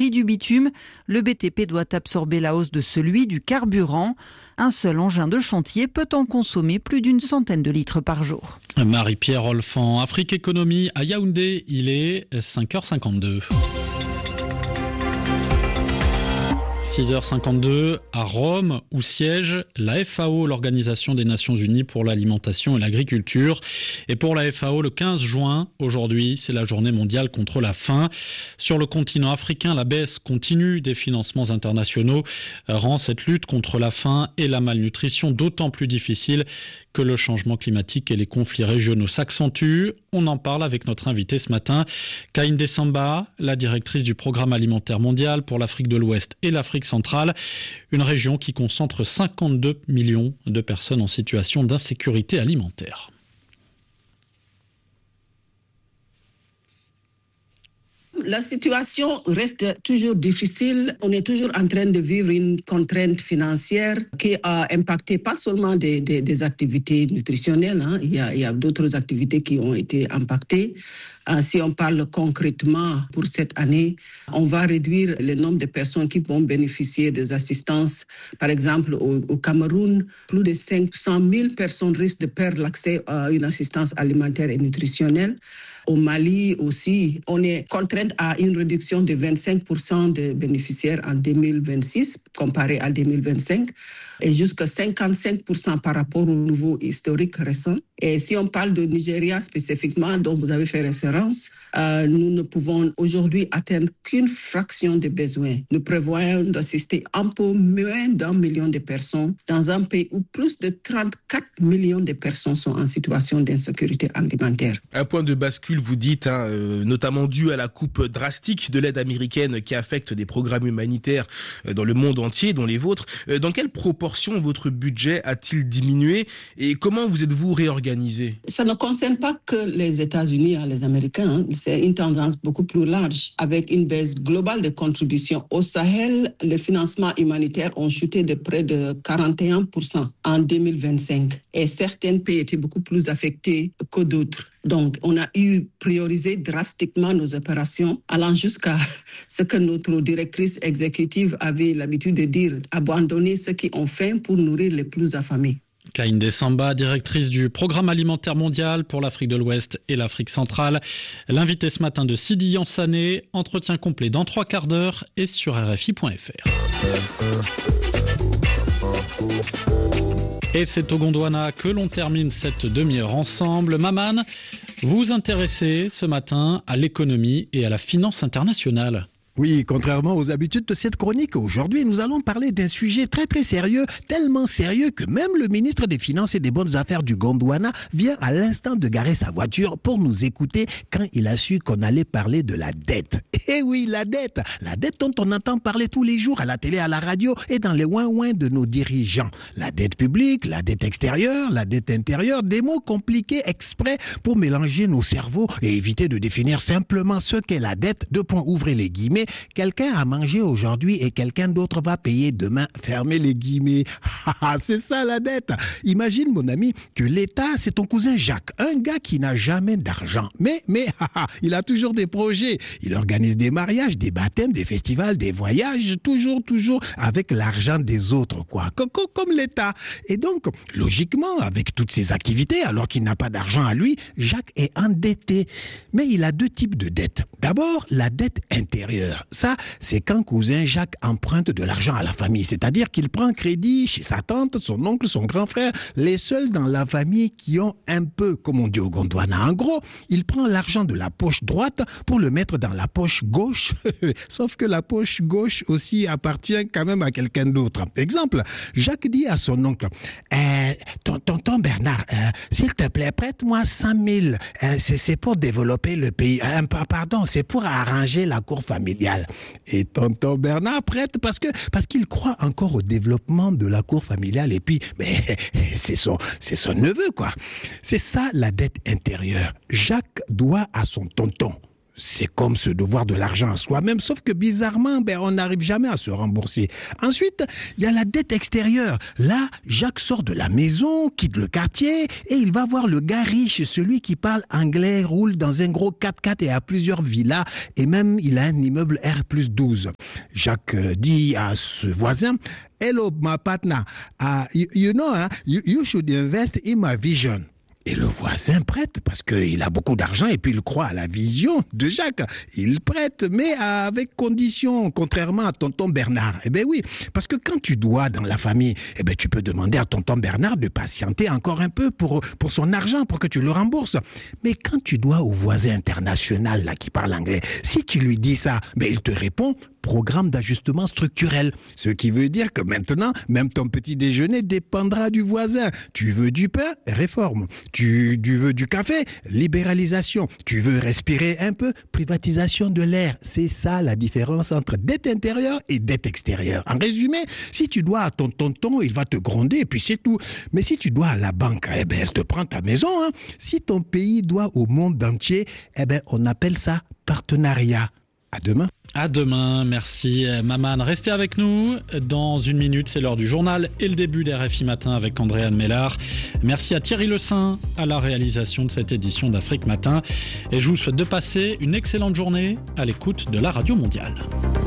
prix du bitume, le BTP doit absorber la hausse de celui du carburant. Un seul engin de chantier peut en consommer plus d'une centaine de litres par jour. Marie-Pierre Olfan, Afrique Économie à Yaoundé, il est 5h52. 6h52 à Rome, où siège la FAO, l'Organisation des Nations Unies pour l'alimentation et l'agriculture. Et pour la FAO, le 15 juin, aujourd'hui, c'est la journée mondiale contre la faim. Sur le continent africain, la baisse continue des financements internationaux rend cette lutte contre la faim et la malnutrition d'autant plus difficile que le changement climatique et les conflits régionaux s'accentuent. On en parle avec notre invitée ce matin, Kehinde Samba, la directrice du Programme alimentaire mondial pour l'Afrique de l'Ouest et l'Afrique centrale, une région qui concentre 52 millions de personnes en situation d'insécurité alimentaire. La situation reste toujours difficile. On est toujours en train de vivre une contrainte financière qui a impacté pas seulement des activités nutritionnelles. Il y a d'autres activités qui ont été impactées. Si on parle concrètement pour cette année, on va réduire le nombre de personnes qui vont bénéficier des assistances. Par exemple, au Cameroun, plus de 500 000 personnes risquent de perdre l'accès à une assistance alimentaire et nutritionnelle. Au Mali aussi, on est contraint à une réduction de 25% de bénéficiaires en 2026 comparé à 2025 et jusqu'à 55% par rapport au niveau historique récent. Et si on parle de Nigeria spécifiquement, dont vous avez fait référence, nous ne pouvons aujourd'hui atteindre qu'une fraction des besoins. Nous prévoyons d'assister un peu moins d'1 million de personnes dans un pays où plus de 34 millions de personnes sont en situation d'insécurité alimentaire. Un point de bascule, vous dites, notamment dû à la coupe drastique de l'aide américaine qui affecte des programmes humanitaires dans le monde entier, dont les vôtres. Dans quelle proportion votre budget a-t-il diminué et comment vous êtes-vous réorganisé ? Ça ne concerne pas que les États-Unis, les Américains. C'est une tendance beaucoup plus large avec une baisse globale de contributions. Au Sahel, les financements humanitaires ont chuté de près de 41% en 2025 et certains pays étaient beaucoup plus affectés que d'autres. Donc, on a priorisé drastiquement nos opérations, allant jusqu'à ce que notre directrice exécutive avait l'habitude de dire, abandonner ceux qui ont faim pour nourrir les plus affamés. Kehinde Samba, directrice du Programme alimentaire mondial pour l'Afrique de l'Ouest et l'Afrique centrale. L'invité ce matin de Sidi Yansané. Entretien complet dans 3 quarts d'heure et sur RFI.fr. Et c'est au Gondwana que l'on termine cette demi-heure ensemble. Maman, vous vous intéressez ce matin à l'économie et à la finance internationale. Oui, contrairement aux habitudes de cette chronique, aujourd'hui, nous allons parler d'un sujet très très sérieux, tellement sérieux que même le ministre des Finances et des Bonnes Affaires du Gondwana vient à l'instant de garer sa voiture pour nous écouter quand il a su qu'on allait parler de la dette. Eh oui, la dette dont on entend parler tous les jours à la télé, à la radio et dans les ouin-ouin de nos dirigeants. La dette publique, la dette extérieure, la dette intérieure, des mots compliqués exprès pour mélanger nos cerveaux et éviter de définir simplement ce qu'est la dette, ouvrez les guillemets. Quelqu'un a mangé aujourd'hui et quelqu'un d'autre va payer demain. Fermez les guillemets. C'est ça la dette. Imagine mon ami que l'État c'est ton cousin Jacques, un gars qui n'a jamais d'argent. Mais il a toujours des projets. Il organise des mariages, des baptêmes, des festivals, des voyages, toujours avec l'argent des autres, quoi. Comme l'État. Et donc, logiquement, avec toutes ces activités, alors qu'il n'a pas d'argent à lui, Jacques est endetté. Mais il a 2 types de dettes. D'abord, la dette intérieure. Ça, c'est quand cousin Jacques emprunte de l'argent à la famille. C'est-à-dire qu'il prend crédit chez sa tante, son oncle, son grand frère, les seuls dans la famille qui ont un peu, comme on dit au Gondwana. En gros, il prend l'argent de la poche droite pour le mettre dans la poche gauche. Sauf que la poche gauche aussi appartient quand même à quelqu'un d'autre. Exemple, Jacques dit à son oncle, tonton Bernard, s'il te plaît, prête-moi 100 000. C'est pour développer le pays. Pardon, c'est pour arranger la cour familiale. Et tonton Bernard prête parce qu'il croit encore au développement de la cour familiale et puis c'est son neveu quoi. C'est ça la dette intérieure. Jacques doit à son tonton. C'est comme se devoir de l'argent à soi-même, sauf que bizarrement, on n'arrive jamais à se rembourser. Ensuite, il y a la dette extérieure. Là, Jacques sort de la maison, quitte le quartier, et il va voir le gars riche, celui qui parle anglais, roule dans un gros 4x4 et a plusieurs villas, et même il a un immeuble R+12. Jacques dit à ce voisin, « Hello, my partner, you know, you should invest in my vision. » Et le voisin prête parce qu'il a beaucoup d'argent et puis il croit à la vision de Jacques. Il prête, mais avec condition, contrairement à tonton Bernard. Eh ben oui, parce que quand tu dois dans la famille, tu peux demander à tonton Bernard de patienter encore un peu pour son argent, pour que tu le rembourses. Mais quand tu dois au voisin international là qui parle anglais, si tu lui dis ça, il te répond programme d'ajustement structurel. Ce qui veut dire que maintenant, même ton petit déjeuner dépendra du voisin. Tu veux du pain? Réforme. Tu veux du café? Libéralisation. Tu veux respirer un peu? Privatisation de l'air. C'est ça la différence entre dette intérieure et dette extérieure. En résumé, si tu dois à ton tonton, il va te gronder et puis c'est tout. Mais si tu dois à la banque, elle te prend ta maison. Si ton pays doit au monde entier, on appelle ça partenariat. À demain. À demain, merci Maman. Restez avec nous. Dans une minute, c'est l'heure du journal et le début des RFI Matin avec Andréane Mellard. Merci à Thierry Le Saint à la réalisation de cette édition d'Afrique Matin. Et je vous souhaite de passer une excellente journée à l'écoute de la Radio Mondiale.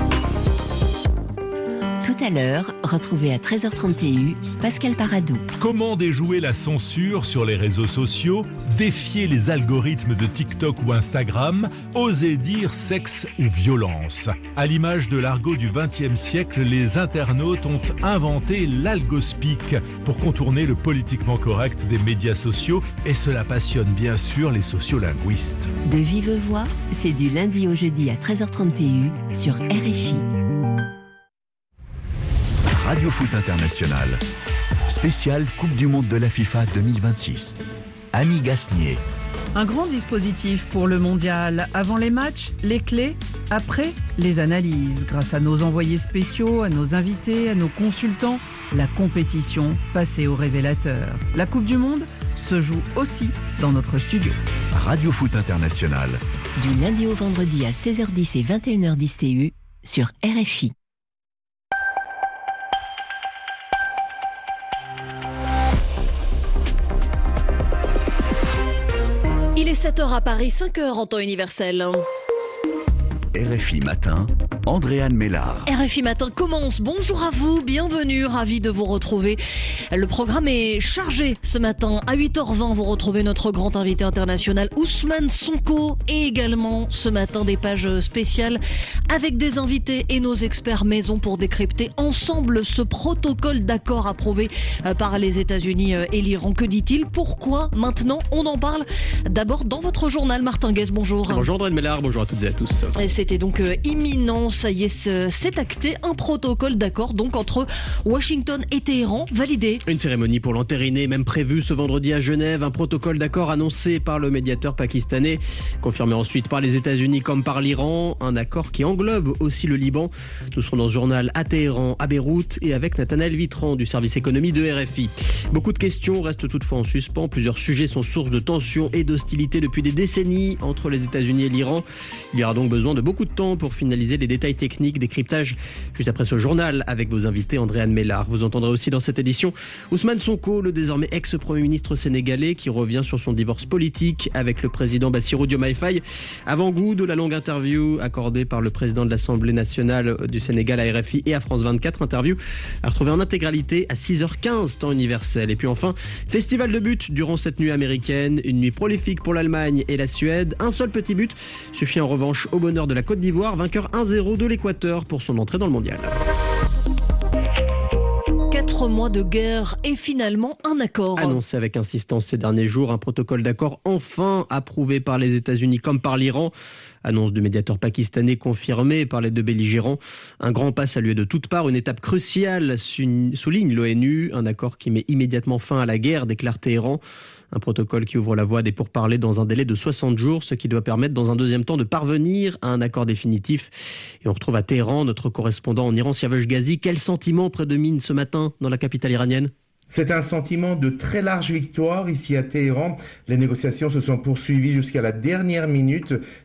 Tout à l'heure, retrouvez à 13h30 TU Pascal Paradou. Comment déjouer la censure sur les réseaux sociaux, défier les algorithmes de TikTok ou Instagram, oser dire sexe ou violence. À l'image de l'argot du XXe siècle, les internautes ont inventé l'algospeak pour contourner le politiquement correct des médias sociaux et cela passionne bien sûr les sociolinguistes. De vive voix, c'est du lundi au jeudi à 13h30 TU sur RFI. Radio Foot International, spécial Coupe du Monde de la FIFA 2026. Annie Gasnier. Un grand dispositif pour le mondial. Avant les matchs, les clés. Après, les analyses. Grâce à nos envoyés spéciaux, à nos invités, à nos consultants, la compétition passée au révélateur. La Coupe du Monde se joue aussi dans notre studio. Radio Foot International. Du lundi au vendredi à 16h10 et 21h10 TU sur RFI. Il est 7h à Paris, 5h en temps universel. RFI Matin, Andréane Mellard. RFI Matin commence. Bonjour à vous, bienvenue, ravi de vous retrouver. Le programme est chargé ce matin. À 8h20, vous retrouvez notre grand invité international Ousmane Sonko et également ce matin des pages spéciales avec des invités et nos experts maison pour décrypter ensemble ce protocole d'accord approuvé par les États-Unis et l'Iran. Que dit-il? Pourquoi maintenant? On en parle d'abord dans votre journal. Martin Guez, bonjour. Bonjour Andréane Mellard, bonjour à toutes et à tous. C'était donc imminent, ça y est, c'est acté, un protocole d'accord donc entre Washington et Téhéran, validé. Une cérémonie pour l'entériner, même prévue ce vendredi à Genève, un protocole d'accord annoncé par le médiateur pakistanais, confirmé ensuite par les États-Unis comme par l'Iran, un accord qui englobe aussi le Liban. Nous serons dans ce journal à Téhéran, à Beyrouth et avec Nathanaël Vitran du service économie de RFI. Beaucoup de questions restent toutefois en suspens, plusieurs sujets sont source de tensions et d'hostilité depuis des décennies entre les États-Unis et l'Iran. Il y aura donc besoin de beaucoup de temps pour finaliser les détails techniques, décryptage juste après ce journal avec vos invités Andréane Mellard. Vous entendrez aussi dans cette édition Ousmane Sonko, le désormais ex-premier ministre sénégalais qui revient sur son divorce politique avec le président Bassirou Diomaye Faye. Avant-goût de la longue interview accordée par le président de l'Assemblée nationale du Sénégal à RFI et à France 24, interview à retrouver en intégralité à 6h15 temps universel. Et puis enfin, festival de buts durant cette nuit américaine, une nuit prolifique pour l'Allemagne et la Suède. Un seul petit but suffit en revanche au bonheur de la Côte d'Ivoire, vainqueur 1-0 de l'Équateur pour son entrée dans le mondial. 4 mois de guerre et finalement un accord. Annoncé avec insistance ces derniers jours, un protocole d'accord enfin approuvé par les États-Unis comme par l'Iran. Annonce du médiateur pakistanais confirmée par les deux belligérants. Un grand pas salué de toutes parts, une étape cruciale, souligne l'ONU. Un accord qui met immédiatement fin à la guerre, déclare Téhéran. Un protocole qui ouvre la voie des pourparlers dans un délai de 60 jours, ce qui doit permettre dans un deuxième temps de parvenir à un accord définitif. Et on retrouve à Téhéran notre correspondant en Iran, Siavash Ghazi. Quel sentiment prédomine ce matin dans la capitale iranienne ? C'est un sentiment de très large victoire ici à Téhéran. Les négociations se sont poursuivies jusqu'à la dernière minute.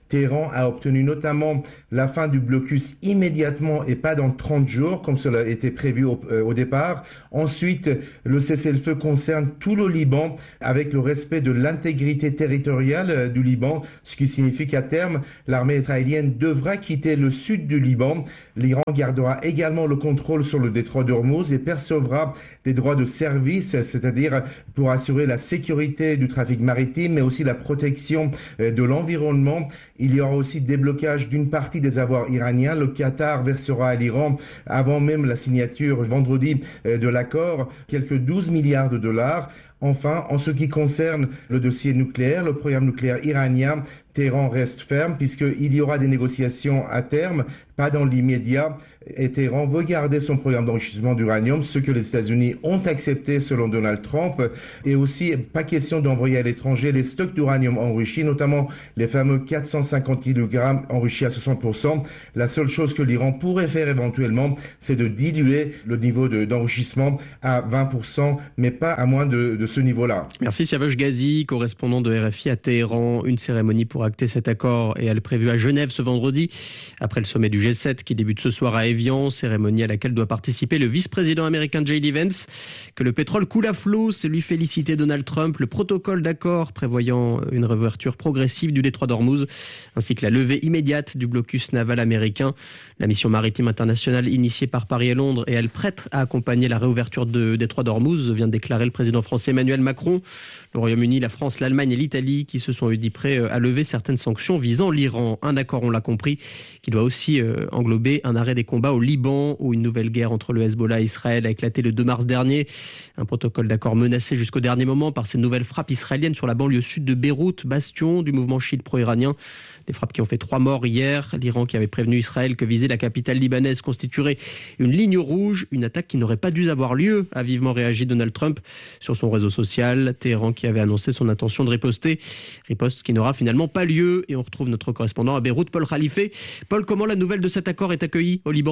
Téhéran a obtenu notamment la fin du blocus immédiatement et pas dans 30 jours, comme cela était prévu au départ. Ensuite, le cessez-le-feu concerne tout le Liban avec le respect de l'intégrité territoriale du Liban, ce qui signifie qu'à terme, l'armée israélienne devra quitter le sud du Liban. L'Iran gardera également le contrôle sur le détroit d'Ormuz et percevra des droits de service, c'est-à-dire pour assurer la sécurité du trafic maritime, mais aussi la protection de l'environnement. Il y aura aussi déblocage d'une partie des avoirs iraniens. Le Qatar versera à l'Iran, avant même la signature vendredi de l'accord, quelques 12 milliards de dollars. Enfin, en ce qui concerne le dossier nucléaire, le programme nucléaire iranien, Téhéran reste ferme puisqu'il y aura des négociations à terme, pas dans l'immédiat. Et Téhéran veut garder son programme d'enrichissement d'uranium, ce que les États-Unis ont accepté selon Donald Trump. Et aussi, pas question d'envoyer à l'étranger les stocks d'uranium enrichis, notamment les fameux 450 kg enrichis à 60%. La seule chose que l'Iran pourrait faire éventuellement, c'est de diluer le niveau d'enrichissement à 20%, mais pas à moins de ce niveau-là. Merci Siavash Ghazi, correspondant de RFI à Téhéran. Une cérémonie pour acter cet accord est prévue à Genève ce vendredi, après le sommet du G7 qui débute ce soir à Évian, cérémonie à laquelle doit participer le vice-président américain J.D. Vance. Que le pétrole coule à flot, c'est lui féliciter Donald Trump. Le protocole d'accord prévoyant une réouverture progressive du détroit d'Ormuz, ainsi que la levée immédiate du blocus naval américain. La mission maritime internationale initiée par Paris et Londres et elle prête à accompagner la réouverture du détroit d'Ormuz, vient de déclarer le président français Emmanuel Macron. Le Royaume-Uni, la France, l'Allemagne et l'Italie qui se sont dit prêts à lever certaines sanctions visant l'Iran. Un accord, on l'a compris, qui doit aussi englober un arrêt des combats au Liban, où une nouvelle guerre entre le Hezbollah et Israël a éclaté le 2 mars dernier. Un protocole d'accord menacé jusqu'au dernier moment par ces nouvelles frappes israéliennes sur la banlieue sud de Beyrouth, bastion du mouvement chiite pro-iranien. Des frappes qui ont fait 3 morts hier. L'Iran qui avait prévenu Israël que viser la capitale libanaise constituerait une ligne rouge, une attaque qui n'aurait pas dû avoir lieu, a vivement réagi Donald Trump sur son réseau social. Téhéran qui avait annoncé son intention de riposter. Riposte qui n'aura finalement pas lieu. Et on retrouve notre correspondant à Beyrouth, Paul Khalife. Paul, comment la nouvelle de cet accord est accueillie au Liban ?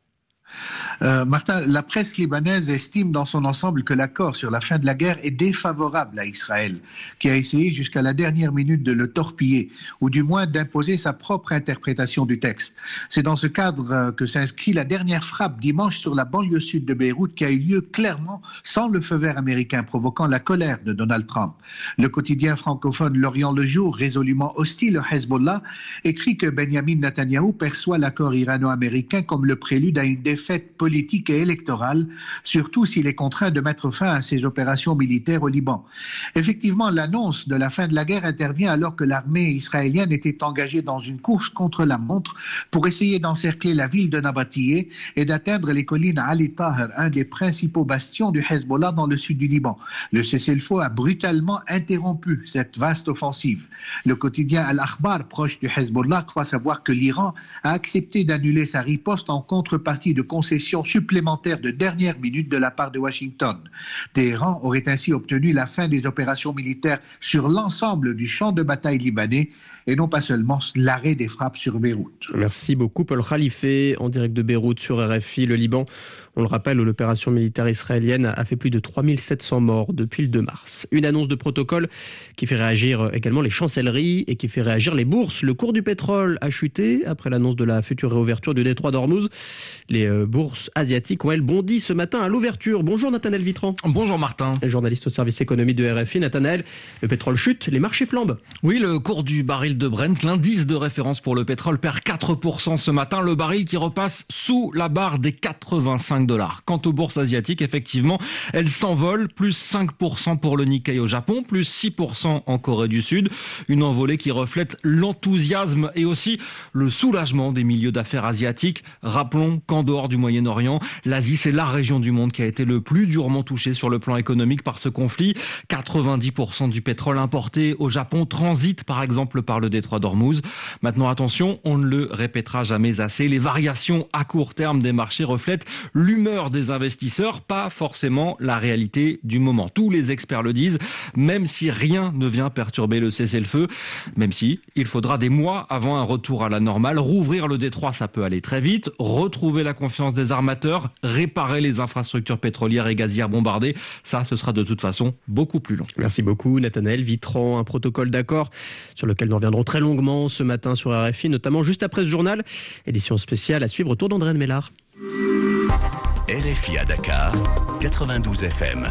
Martin, la presse libanaise estime dans son ensemble que l'accord sur la fin de la guerre est défavorable à Israël, qui a essayé jusqu'à la dernière minute de le torpiller, ou du moins d'imposer sa propre interprétation du texte. C'est dans ce cadre que s'inscrit la dernière frappe dimanche sur la banlieue sud de Beyrouth qui a eu lieu clairement sans le feu vert américain, provoquant la colère de Donald Trump. Le quotidien francophone L'Orient le Jour, résolument hostile au Hezbollah, écrit que Benjamin Netanyahou perçoit l'accord irano-américain comme le prélude à une défaite politique et électorale, surtout s'il est contraint de mettre fin à ses opérations militaires au Liban. Effectivement, l'annonce de la fin de la guerre intervient alors que l'armée israélienne était engagée dans une course contre la montre pour essayer d'encercler la ville de Nabatiyeh et d'atteindre les collines Ali Taher, un des principaux bastions du Hezbollah dans le sud du Liban. Le cessez-le-feu a brutalement interrompu cette vaste offensive. Le quotidien Al-Akhbar, proche du Hezbollah, croit savoir que l'Iran a accepté d'annuler sa riposte en contrepartie de concessions supplémentaires de dernière minute de la part de Washington. Téhéran aurait ainsi obtenu la fin des opérations militaires sur l'ensemble du champ de bataille libanais et non pas seulement l'arrêt des frappes sur Beyrouth. Merci beaucoup Paul Khalife, en direct de Beyrouth sur RFI. Le Liban, on le rappelle, l'opération militaire israélienne a fait plus de 3700 morts depuis le 2 mars. Une annonce de protocole qui fait réagir également les chancelleries et qui fait réagir les bourses. Le cours du pétrole a chuté après l'annonce de la future réouverture du détroit d'Ormuz. Les bourses asiatiques ont, elles, bondi ce matin à l'ouverture. Bonjour Nathanaël Vitran. Bonjour Martin. Journaliste au service économie de RFI. Nathanaël, le pétrole chute, les marchés flambent. Oui, le cours du baril de Brent, l'indice de référence pour le pétrole, perd 4% ce matin. Le baril qui repasse sous la barre des $85. Quant aux bourses asiatiques, effectivement, elles s'envolent. Plus 5% pour le Nikkei au Japon, plus 6% en Corée du Sud. Une envolée qui reflète l'enthousiasme et aussi le soulagement des milieux d'affaires asiatiques. Rappelons qu'en dehors du Moyen-Orient, l'Asie, c'est la région du monde qui a été le plus durement touchée sur le plan économique par ce conflit. 90% du pétrole importé au Japon transite par exemple par le détroit d'Ormuz. Maintenant attention, on ne le répétera jamais assez, les variations à court terme des marchés reflètent l'humeur des investisseurs, pas forcément la réalité du moment. Tous les experts le disent, même si rien ne vient perturber le cessez-le-feu, même si il faudra des mois avant un retour à la normale. Rouvrir le détroit, ça peut aller très vite, retrouver la confiance des armateurs, réparer les infrastructures pétrolières et gazières bombardées, ça ce sera de toute façon beaucoup plus long. Merci beaucoup Nathanaël Vitran, un protocole d'accord sur lequel nous reviendrons reviendrons très longuement ce matin sur RFI, notamment juste après ce journal. Édition spéciale à suivre autour d'André Mélard. RFI à Dakar, 92 FM.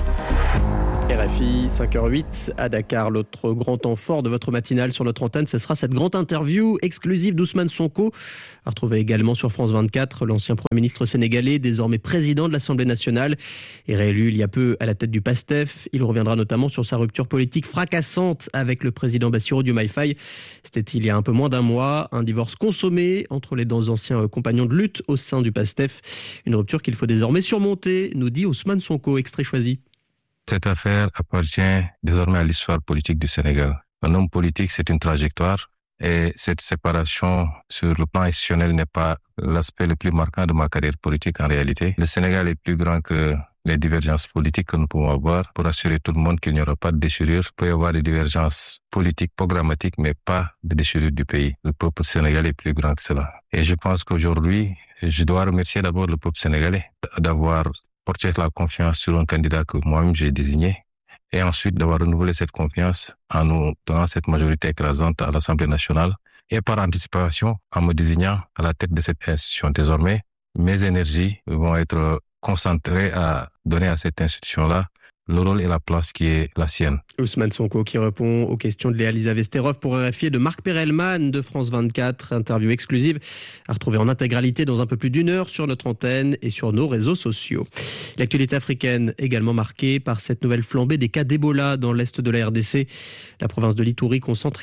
RFI, 5h08 à Dakar. L'autre grand temps fort de votre matinale sur notre antenne, ce sera cette grande interview exclusive d'Ousmane Sonko, à retrouver également sur France 24, l'ancien Premier ministre sénégalais, désormais président de l'Assemblée nationale et réélu il y a peu à la tête du PASTEF. Il reviendra notamment sur sa rupture politique fracassante avec le président Bassirou Diomaye Faye. C'était il y a un peu moins d'un mois, un divorce consommé entre les deux anciens compagnons de lutte au sein du PASTEF. Une rupture qu'il faut désormais surmonter, nous dit Ousmane Sonko, extrait choisi. Cette affaire appartient désormais à l'histoire politique du Sénégal. Un homme politique, c'est une trajectoire et cette séparation sur le plan institutionnel n'est pas l'aspect le plus marquant de ma carrière politique en réalité. Le Sénégal est plus grand que les divergences politiques que nous pouvons avoir. Pour assurer tout le monde qu'il n'y aura pas de déchirure, il peut y avoir des divergences politiques, programmatiques, mais pas de déchirure du pays. Le peuple sénégalais est plus grand que cela. Et je pense qu'aujourd'hui, je dois remercier d'abord le peuple sénégalais d'avoir porter la confiance sur un candidat que moi-même j'ai désigné et ensuite d'avoir renouvelé cette confiance en nous donnant cette majorité écrasante à l'Assemblée nationale et par anticipation en me désignant à la tête de cette institution. Désormais, mes énergies vont être concentrées à donner à cette institution-là le rôle et la place qui est la sienne. Ousmane Sonko qui répond aux questions de Léa Lisa Vesterov pour RFI et de Marc Perelman de France 24. Interview exclusive à retrouver en intégralité dans un peu plus d'une heure sur notre antenne et sur nos réseaux sociaux. L'actualité africaine également marquée par cette nouvelle flambée des cas d'Ebola dans l'est de la RDC. La province de l'Ituri concentre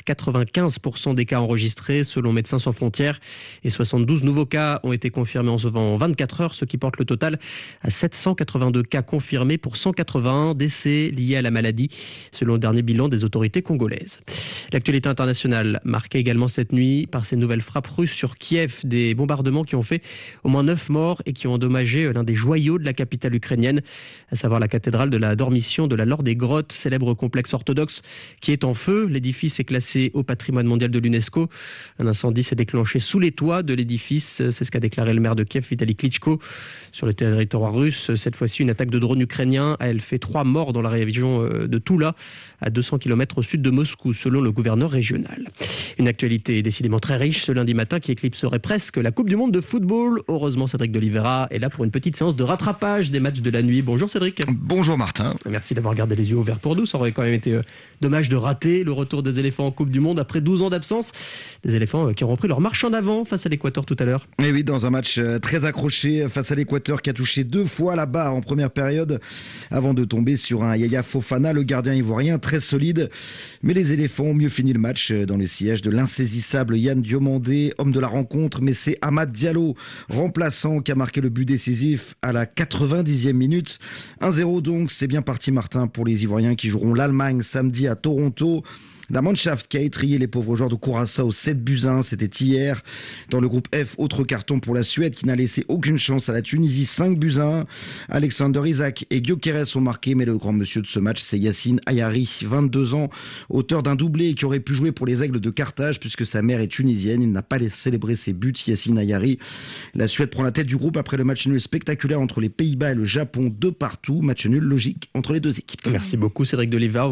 95% des cas enregistrés selon Médecins sans frontières et 72 nouveaux cas ont été confirmés en 24 heures, ce qui porte le total à 782 cas confirmés pour 181 décès liés à la maladie, selon le dernier bilan des autorités congolaises. L'actualité internationale marquée également cette nuit par ces nouvelles frappes russes sur Kiev, des bombardements qui ont fait au moins 9 morts et qui ont endommagé l'un des joyaux de la capitale ukrainienne, à savoir la cathédrale de la Dormition de la Laure des Grottes, célèbre complexe orthodoxe qui est en feu. L'édifice est classé au patrimoine mondial de l'UNESCO. Un incendie s'est déclenché sous les toits de l'édifice, c'est ce qu'a déclaré le maire de Kiev, Vitaly Klitschko. Sur le territoire russe, cette fois-ci, une attaque de drone ukrainien a elle fait 3 morts dans la région de Toula, à 200 km au sud de Moscou, selon le gouverneur régional. Une actualité décidément très riche ce lundi matin qui éclipserait presque la Coupe du Monde de football. Heureusement, Cédric d'Oliveira est là pour une petite séance de rattrapage des matchs de la nuit. Bonjour Cédric. Bonjour Martin. Merci d'avoir gardé les yeux ouverts pour nous. Ça aurait quand même été dommage de rater le retour des éléphants en Coupe du Monde après 12 ans d'absence. Des éléphants qui ont repris leur marche en avant face à l'Équateur tout à l'heure. Et oui, dans un match très accroché face à l'Équateur qui a touché 2 fois la barre en première période avant de tomber sur un Yaya Fofana, le gardien ivoirien, très solide. Mais les éléphants ont mieux fini le match dans le siège de l'insaisissable Yann Diomandé, homme de la rencontre. Mais c'est Amad Diallo, remplaçant, qui a marqué le but décisif à la 90e minute. 1-0 donc, c'est bien parti Martin pour les Ivoiriens qui joueront l'Allemagne samedi à Toronto. La Mannschaft qui a étrillé les pauvres joueurs de Curaçao 7-1, c'était hier. Dans le groupe F, autre carton pour la Suède qui n'a laissé aucune chance à la Tunisie, 5-1. Alexander Isak et Gyökeres ont marqué, mais le grand monsieur de ce match, c'est Yacine Ayari, 22 ans, auteur d'un doublé qui aurait pu jouer pour les Aigles de Carthage puisque sa mère est tunisienne. Il n'a pas célébré ses buts, Yacine Ayari. La Suède prend la tête du groupe après le match nul spectaculaire entre les Pays-Bas et le Japon, 2-2. Match nul logique entre les deux équipes. Merci beaucoup Cédric d'Oliveira.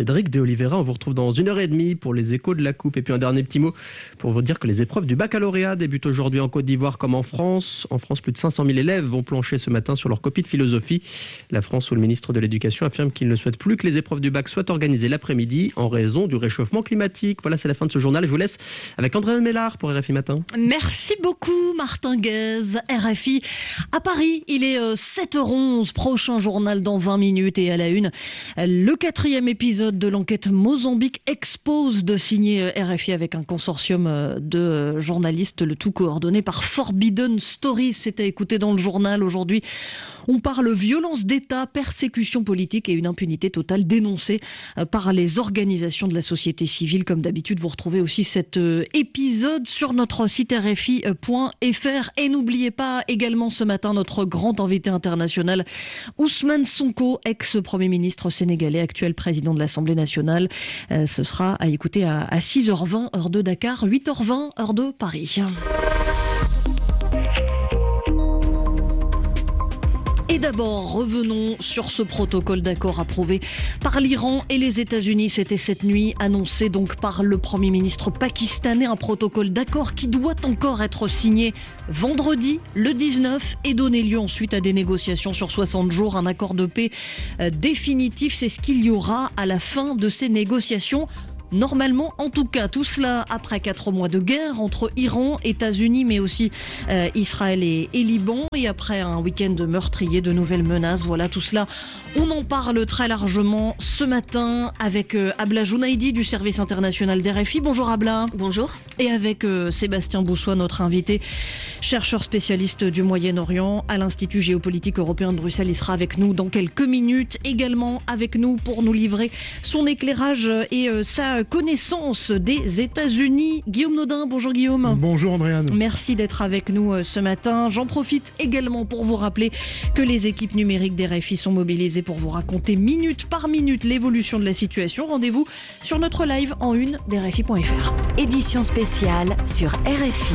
On vous retrouve dans 1h30 pour les échos de la Coupe. Et puis un dernier petit mot pour vous dire que les épreuves du baccalauréat débutent aujourd'hui en Côte d'Ivoire comme en France. En France, plus de 500 000 élèves vont plancher ce matin sur leur copie de philosophie. La France, où le ministre de l'Éducation affirme qu'il ne souhaite plus que les épreuves du bac soient organisées l'après-midi en raison du réchauffement climatique. Voilà, c'est la fin de ce journal. Je vous laisse avec André Mélard pour RFI Matin. Merci beaucoup Martin Guez, RFI. À Paris, il est 7h11, prochain journal dans 20 minutes et à la une, le 4e épisode de l'enquête Mozambique Expose de signer RFI avec un consortium de journalistes, le tout coordonné par Forbidden Stories. C'est à écouter dans le journal aujourd'hui. On parle violence d'État, persécution politique et une impunité totale dénoncée par les organisations de la société civile. Comme d'habitude, vous retrouvez aussi cet épisode sur notre site rfi.fr. Et n'oubliez pas également ce matin notre grand invité international, Ousmane Sonko, ex-premier ministre sénégalais, actuel président de l'Assemblée nationale. Ce sera à écouter à 6h20, heure de Dakar, 8h20, heure de Paris. Et d'abord, revenons sur ce protocole d'accord approuvé par l'Iran et les États-Unis. C'était cette nuit annoncé donc par le Premier ministre pakistanais, un protocole d'accord qui doit encore être signé vendredi, le 19, et donner lieu ensuite à des négociations sur 60 jours. Un accord de paix définitif, c'est ce qu'il y aura à la fin de ces négociations. Normalement, en tout cas, tout cela après 4 mois de guerre entre Iran, États-Unis, mais aussi Israël et Liban, et après un week-end meurtrier, de nouvelles menaces. Voilà, tout cela, on en parle très largement ce matin avec Abla Jounaidi du service international d'RFI. Bonjour Abla. Bonjour. Et avec Sébastien Boussois, notre invité, chercheur spécialiste du Moyen-Orient à l'Institut géopolitique européen de Bruxelles. Il sera avec nous dans quelques minutes, également avec nous pour nous livrer son éclairage et sa connaissance des États-Unis. Guillaume Nodin, bonjour Guillaume. Bonjour Andréane. Merci d'être avec nous ce matin. J'en profite également pour vous rappeler que les équipes numériques d'RFI sont mobilisées pour vous raconter minute par minute l'évolution de la situation. Rendez-vous sur notre live en une d'RFI.fr. Édition spéciale sur RFI.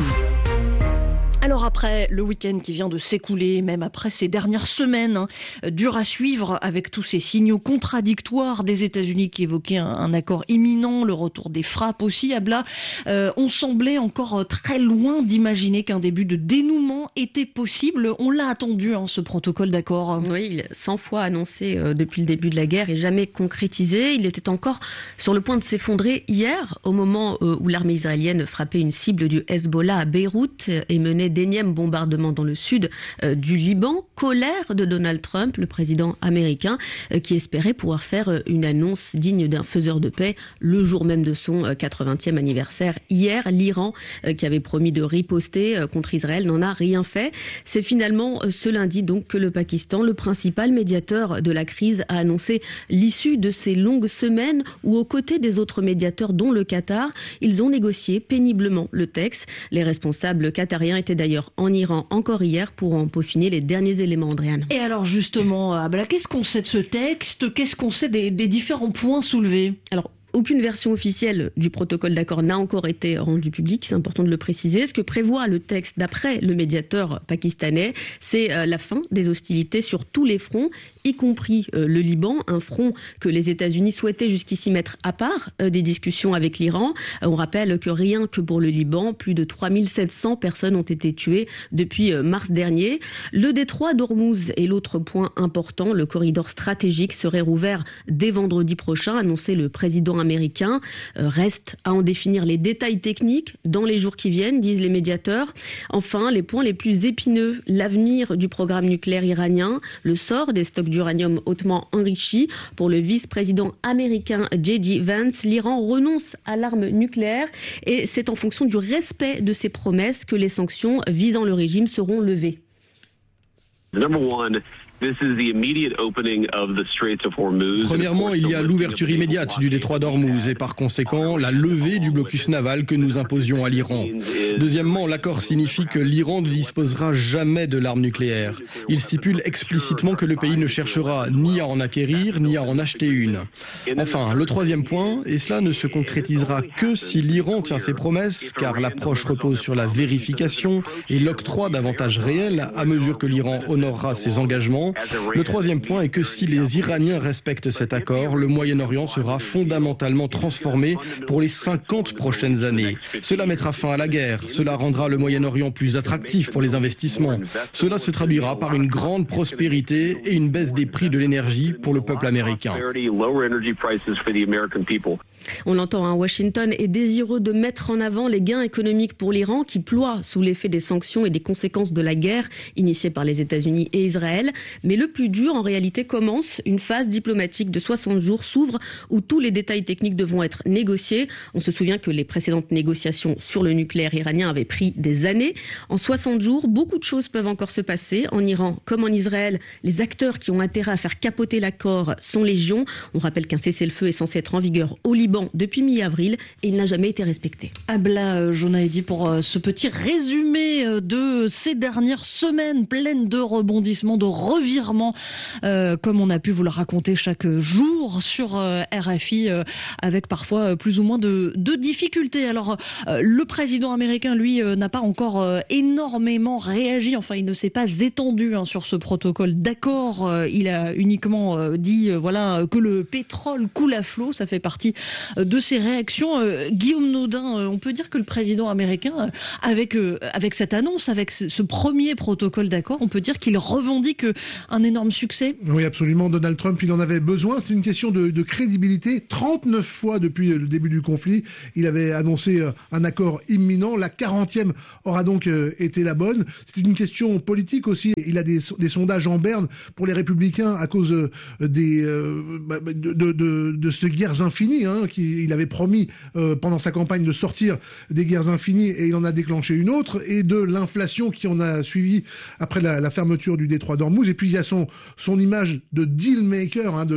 Alors après le week-end qui vient de s'écouler, même après ces dernières semaines, dur à suivre avec tous ces signaux contradictoires des États-Unis qui évoquaient un accord imminent, le retour des frappes aussi, Abla, on semblait encore très loin d'imaginer qu'un début de dénouement était possible. On l'a attendu, ce protocole d'accord. Oui, 100 fois annoncé depuis le début de la guerre et jamais concrétisé. Il était encore sur le point de s'effondrer hier, au moment où l'armée israélienne frappait une cible du Hezbollah à Beyrouth et menait d'énièmes bombardements dans le sud du Liban. Colère de Donald Trump, le président américain, qui espérait pouvoir faire une annonce digne d'un faiseur de paix le jour même de son 80e anniversaire. Hier, l'Iran, qui avait promis de riposter contre Israël, n'en a rien fait. C'est finalement ce lundi donc que le Pakistan, le principal médiateur de la crise, a annoncé l'issue de ces longues semaines où, aux côtés des autres médiateurs, dont le Qatar, ils ont négocié péniblement le texte. Les responsables qatariens étaient d'ailleurs en Iran encore hier pour en peaufiner les derniers éléments, Andréane. Et alors justement, Abla, qu'est-ce qu'on sait de ce texte ? Qu'est-ce qu'on sait des différents points soulevés ? Alors, aucune version officielle du protocole d'accord n'a encore été rendue publique, c'est important de le préciser. Ce que prévoit le texte d'après le médiateur pakistanais, c'est la fin des hostilités sur tous les fronts, y compris le Liban, un front que les États-Unis souhaitaient jusqu'ici mettre à part des discussions avec l'Iran. On rappelle que rien que pour le Liban, plus de 3700 personnes ont été tuées depuis mars dernier. Le détroit d'Ormuz est l'autre point important. Le corridor stratégique serait rouvert dès vendredi prochain, annoncé le président américain. Reste à en définir les détails techniques dans les jours qui viennent, disent les médiateurs. Enfin, les points les plus épineux, l'avenir du programme nucléaire iranien, le sort des stocks d'uranium hautement enrichi. Pour le vice-président américain J.D. Vance, l'Iran renonce à l'arme nucléaire et c'est en fonction du respect de ses promesses que les sanctions visant le régime seront levées. Premièrement, il y a l'ouverture immédiate du détroit d'Ormuz et par conséquent la levée du blocus naval que nous imposions à l'Iran. Deuxièmement, l'accord signifie que l'Iran ne disposera jamais de l'arme nucléaire. Il stipule explicitement que le pays ne cherchera ni à en acquérir ni à en acheter une. Enfin, le troisième point, et cela ne se concrétisera que si l'Iran tient ses promesses, car l'approche repose sur la vérification et l'octroi d'avantages réels à mesure que l'Iran honorera ses engagements. Le troisième point est que si les Iraniens respectent cet accord, le Moyen-Orient sera fondamentalement transformé pour les 50 prochaines années. Cela mettra fin à la guerre, cela rendra le Moyen-Orient plus attractif pour les investissements. Cela se traduira par une grande prospérité et une baisse des prix de l'énergie pour le peuple américain. On l'entend, Washington est désireux de mettre en avant les gains économiques pour l'Iran qui ploie sous l'effet des sanctions et des conséquences de la guerre initiée par les États-Unis et Israël. Mais le plus dur, en réalité, commence. Une phase diplomatique de 60 jours s'ouvre où tous les détails techniques devront être négociés. On se souvient que les précédentes négociations sur le nucléaire iranien avaient pris des années. En 60 jours, beaucoup de choses peuvent encore se passer. En Iran comme en Israël, les acteurs qui ont intérêt à faire capoter l'accord sont légion. On rappelle qu'un cessez-le-feu est censé être en vigueur au Liban Liban depuis mi-avril et il n'a jamais été respecté. Abla Jounaidi pour ce petit résumé de ces dernières semaines pleines de rebondissements, de revirements, comme on a pu vous le raconter chaque jour sur RFI, avec parfois plus ou moins de difficultés. Alors, le président américain, lui, n'a pas encore énormément réagi, enfin, il ne s'est pas étendu sur ce protocole d'accord. Il a uniquement dit que le pétrole coule à flot, ça fait partie de ses réactions. Guillaume Naudin, on peut dire que le président américain, avec cette annonce, avec ce premier protocole d'accord, on peut dire qu'il revendique un énorme succès. Oui, absolument. Donald Trump, il en avait besoin. C'est une question de crédibilité. 39 fois depuis le début du conflit, il avait annoncé un accord imminent. La 40e aura donc été la bonne. C'est une question politique aussi. Il a des sondages en berne pour les républicains à cause de ces guerres infinies. Il avait promis pendant sa campagne de sortir des guerres infinies et il en a déclenché une autre, et de l'inflation qui en a suivi après la fermeture du détroit d'Ormuz. Et puis il y a son image de deal maker,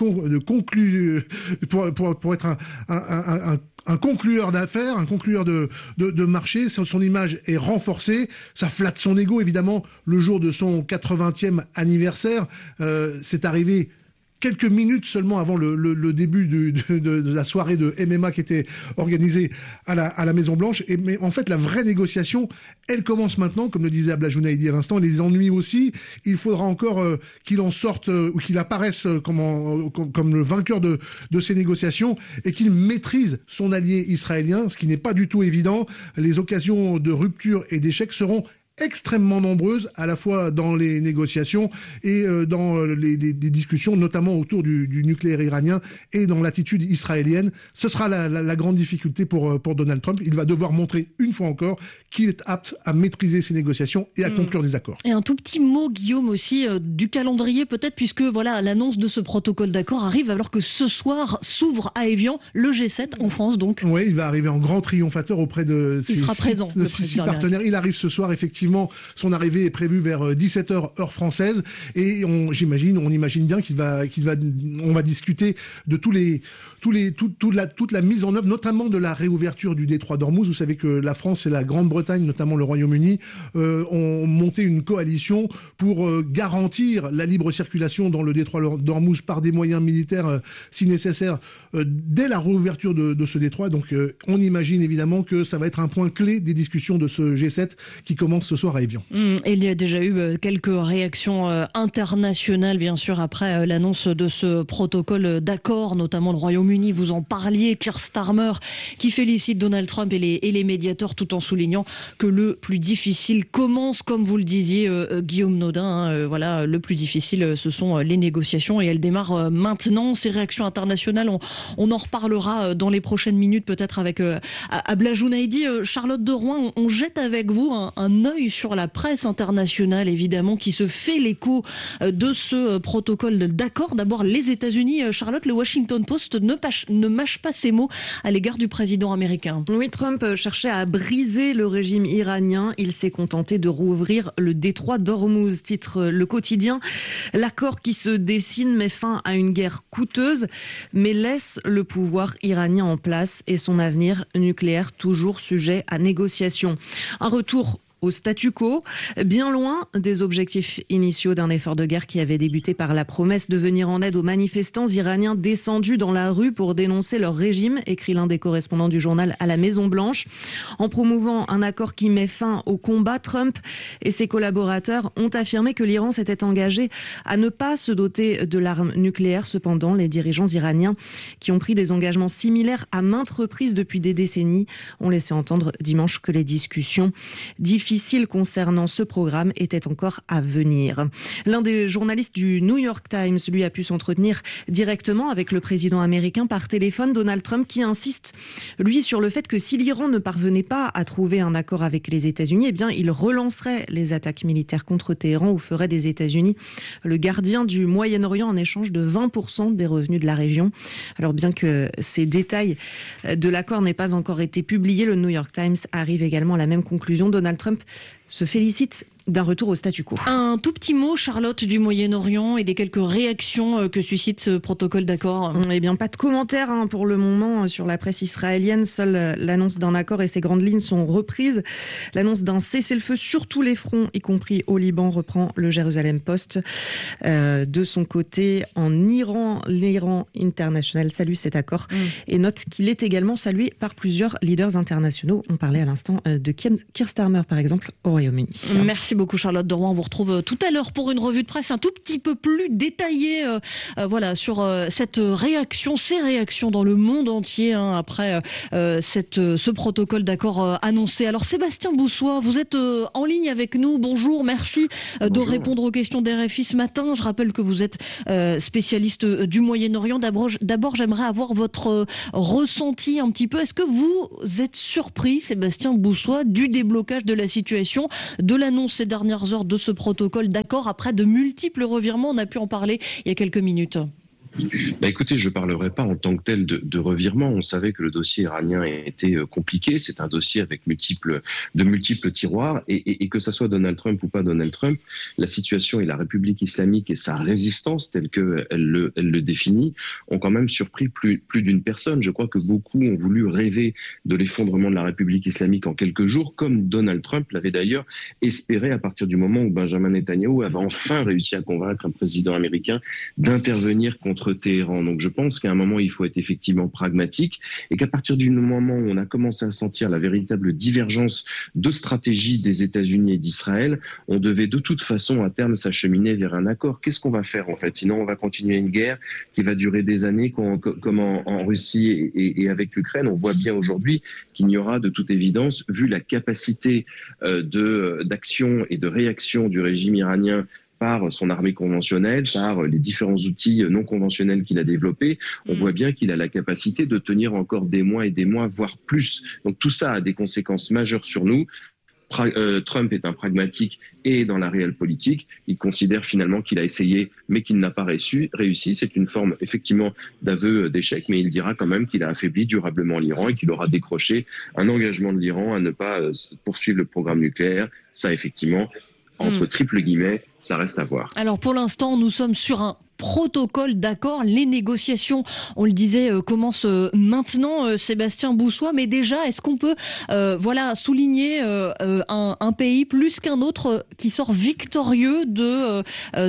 pour être un conclueur d'affaires, un conclueur de marché. Son image est renforcée. Ça flatte son ego, évidemment. Le jour de son 80e anniversaire, c'est arrivé quelques minutes seulement avant le début de la soirée de MMA qui était organisée à la Maison-Blanche. Mais en fait, la vraie négociation, elle commence maintenant, comme le disait Abla Jounaidi à l'instant. Les ennuis aussi. Il faudra encore qu'il en sorte ou qu'il apparaisse comme le vainqueur de ces négociations et qu'il maîtrise son allié israélien, ce qui n'est pas du tout évident. Les occasions de rupture et d'échec seront extrêmement nombreuses, à la fois dans les négociations et dans les discussions, notamment autour du nucléaire iranien et dans l'attitude israélienne. Ce sera la grande difficulté pour Donald Trump. Il va devoir montrer une fois encore qu'il est apte à maîtriser ces négociations et à conclure des accords. Et un tout petit mot, Guillaume, aussi du calendrier peut-être, puisque l'annonce de ce protocole d'accord arrive alors que ce soir s'ouvre à Évian le G7 en France, donc. Oui, il va arriver en grand triomphateur auprès de six partenaires. Il arrive ce soir, effectivement. Son arrivée est prévue vers 17h heure française, et on imagine bien on va discuter de toute la mise en œuvre, notamment de la réouverture du détroit d'Ormuz. Vous savez que la France et la Grande-Bretagne, notamment le Royaume-Uni, ont monté une coalition pour garantir la libre circulation dans le détroit d'Ormuz par des moyens militaires si nécessaire dès la réouverture de ce détroit. Donc on imagine évidemment que ça va être un point clé des discussions de ce G7 qui commence ce soir à Évian. Et il y a déjà eu quelques réactions internationales, bien sûr, après l'annonce de ce protocole d'accord, notamment le Royaume-Uni. Vous en parliez, Keir Starmer, qui félicite Donald Trump et les médiateurs, tout en soulignant que le plus difficile commence, comme vous le disiez, Guillaume Naudin. Le plus difficile, ce sont les négociations, et elles démarrent maintenant. Ces réactions internationales, on en reparlera dans les prochaines minutes, peut-être avec Abla Jounaidi. Charlotte de Rouen, on jette avec vous un œil sur la presse internationale, évidemment, qui se fait l'écho de ce protocole d'accord. D'abord, les États-Unis. Charlotte, le Washington Post ne mâche pas ses mots à l'égard du président américain. Oui, Trump cherchait à briser le régime iranien. Il s'est contenté de rouvrir le détroit d'Ormuz, titre Le Quotidien. L'accord qui se dessine met fin à une guerre coûteuse, mais laisse le pouvoir iranien en place et son avenir nucléaire toujours sujet à négociation. Un retour au statu quo, bien loin des objectifs initiaux d'un effort de guerre qui avait débuté par la promesse de venir en aide aux manifestants iraniens descendus dans la rue pour dénoncer leur régime, écrit l'un des correspondants du journal à la Maison-Blanche. En promouvant un accord qui met fin au combat, Trump et ses collaborateurs ont affirmé que l'Iran s'était engagé à ne pas se doter de l'arme nucléaire. Cependant, les dirigeants iraniens, qui ont pris des engagements similaires à maintes reprises depuis des décennies, ont laissé entendre dimanche que les discussions difficiles concernant ce programme était encore à venir. L'un des journalistes du New York Times, lui, a pu s'entretenir directement avec le président américain par téléphone, Donald Trump, qui insiste, lui, sur le fait que si l'Iran ne parvenait pas à trouver un accord avec les États-Unis, eh bien, il relancerait les attaques militaires contre Téhéran ou ferait des États-Unis le gardien du Moyen-Orient en échange de 20% des revenus de la région. Alors, bien que ces détails de l'accord n'aient pas encore été publiés, le New York Times arrive également à la même conclusion. Donald Trump se félicite d'un retour au statu quo. Un tout petit mot, Charlotte, du Moyen-Orient et des quelques réactions que suscite ce protocole d'accord. Eh bien, pas de commentaires pour le moment sur la presse israélienne. Seule l'annonce d'un accord et ses grandes lignes sont reprises. L'annonce d'un cessez-le-feu sur tous les fronts, y compris au Liban, reprend le Jérusalem Post. De son côté, en Iran, l'Iran International salue cet accord et note qu'il est également salué par plusieurs leaders internationaux. On parlait à l'instant de Keir Starmer, par exemple, au Royaume-Uni. Merci beaucoup, Charlotte Deroy. On vous retrouve tout à l'heure pour une revue de presse un tout petit peu plus détaillée sur cette réaction, ces réactions dans le monde entier après ce protocole d'accord annoncé. Alors Sébastien Boussois, vous êtes en ligne avec nous. Bonjour, merci de répondre aux questions d'RFI ce matin. Je rappelle que vous êtes spécialiste du Moyen-Orient. D'abord, j'aimerais avoir votre ressenti un petit peu. Est-ce que vous êtes surpris, Sébastien Boussois, du déblocage de la situation, de l'annonce ces dernières heures de ce protocole d'accord après de multiples revirements? On a pu en parler il y a quelques minutes. Écoutez, je ne parlerai pas en tant que tel de revirement. On savait que le dossier iranien était compliqué. C'est un dossier avec de multiples tiroirs. Et que ça soit Donald Trump ou pas Donald Trump, la situation et la République islamique et sa résistance, telle qu'elle le définit, ont quand même surpris plus d'une personne. Je crois que beaucoup ont voulu rêver de l'effondrement de la République islamique en quelques jours, comme Donald Trump l'avait d'ailleurs espéré à partir du moment où Benjamin Netanyahou avait enfin réussi à convaincre un président américain d'intervenir contre Téhéran. Donc je pense qu'à un moment il faut être effectivement pragmatique et qu'à partir du moment où on a commencé à sentir la véritable divergence de stratégie des États-Unis et d'Israël, on devait de toute façon à terme s'acheminer vers un accord. Qu'est-ce qu'on va faire en fait? Sinon on va continuer une guerre qui va durer des années comme en Russie et avec l'Ukraine. On voit bien aujourd'hui qu'il n'y aura de toute évidence, vu la capacité d'action et de réaction du régime iranien par son armée conventionnelle, par les différents outils non conventionnels qu'il a développés, on voit bien qu'il a la capacité de tenir encore des mois et des mois, voire plus. Donc tout ça a des conséquences majeures sur nous. Trump est un pragmatique et dans la réelle politique, il considère finalement qu'il a essayé mais qu'il n'a pas réussi. C'est une forme effectivement d'aveu d'échec, mais il dira quand même qu'il a affaibli durablement l'Iran et qu'il aura décroché un engagement de l'Iran à ne pas poursuivre le programme nucléaire. Ça effectivement, entre triple guillemets, ça reste à voir. Alors pour l'instant, nous sommes sur un protocole d'accord. Les négociations, on le disait, commencent maintenant, Sébastien Boussois. Mais déjà, est-ce qu'on peut souligner un pays plus qu'un autre qui sort victorieux de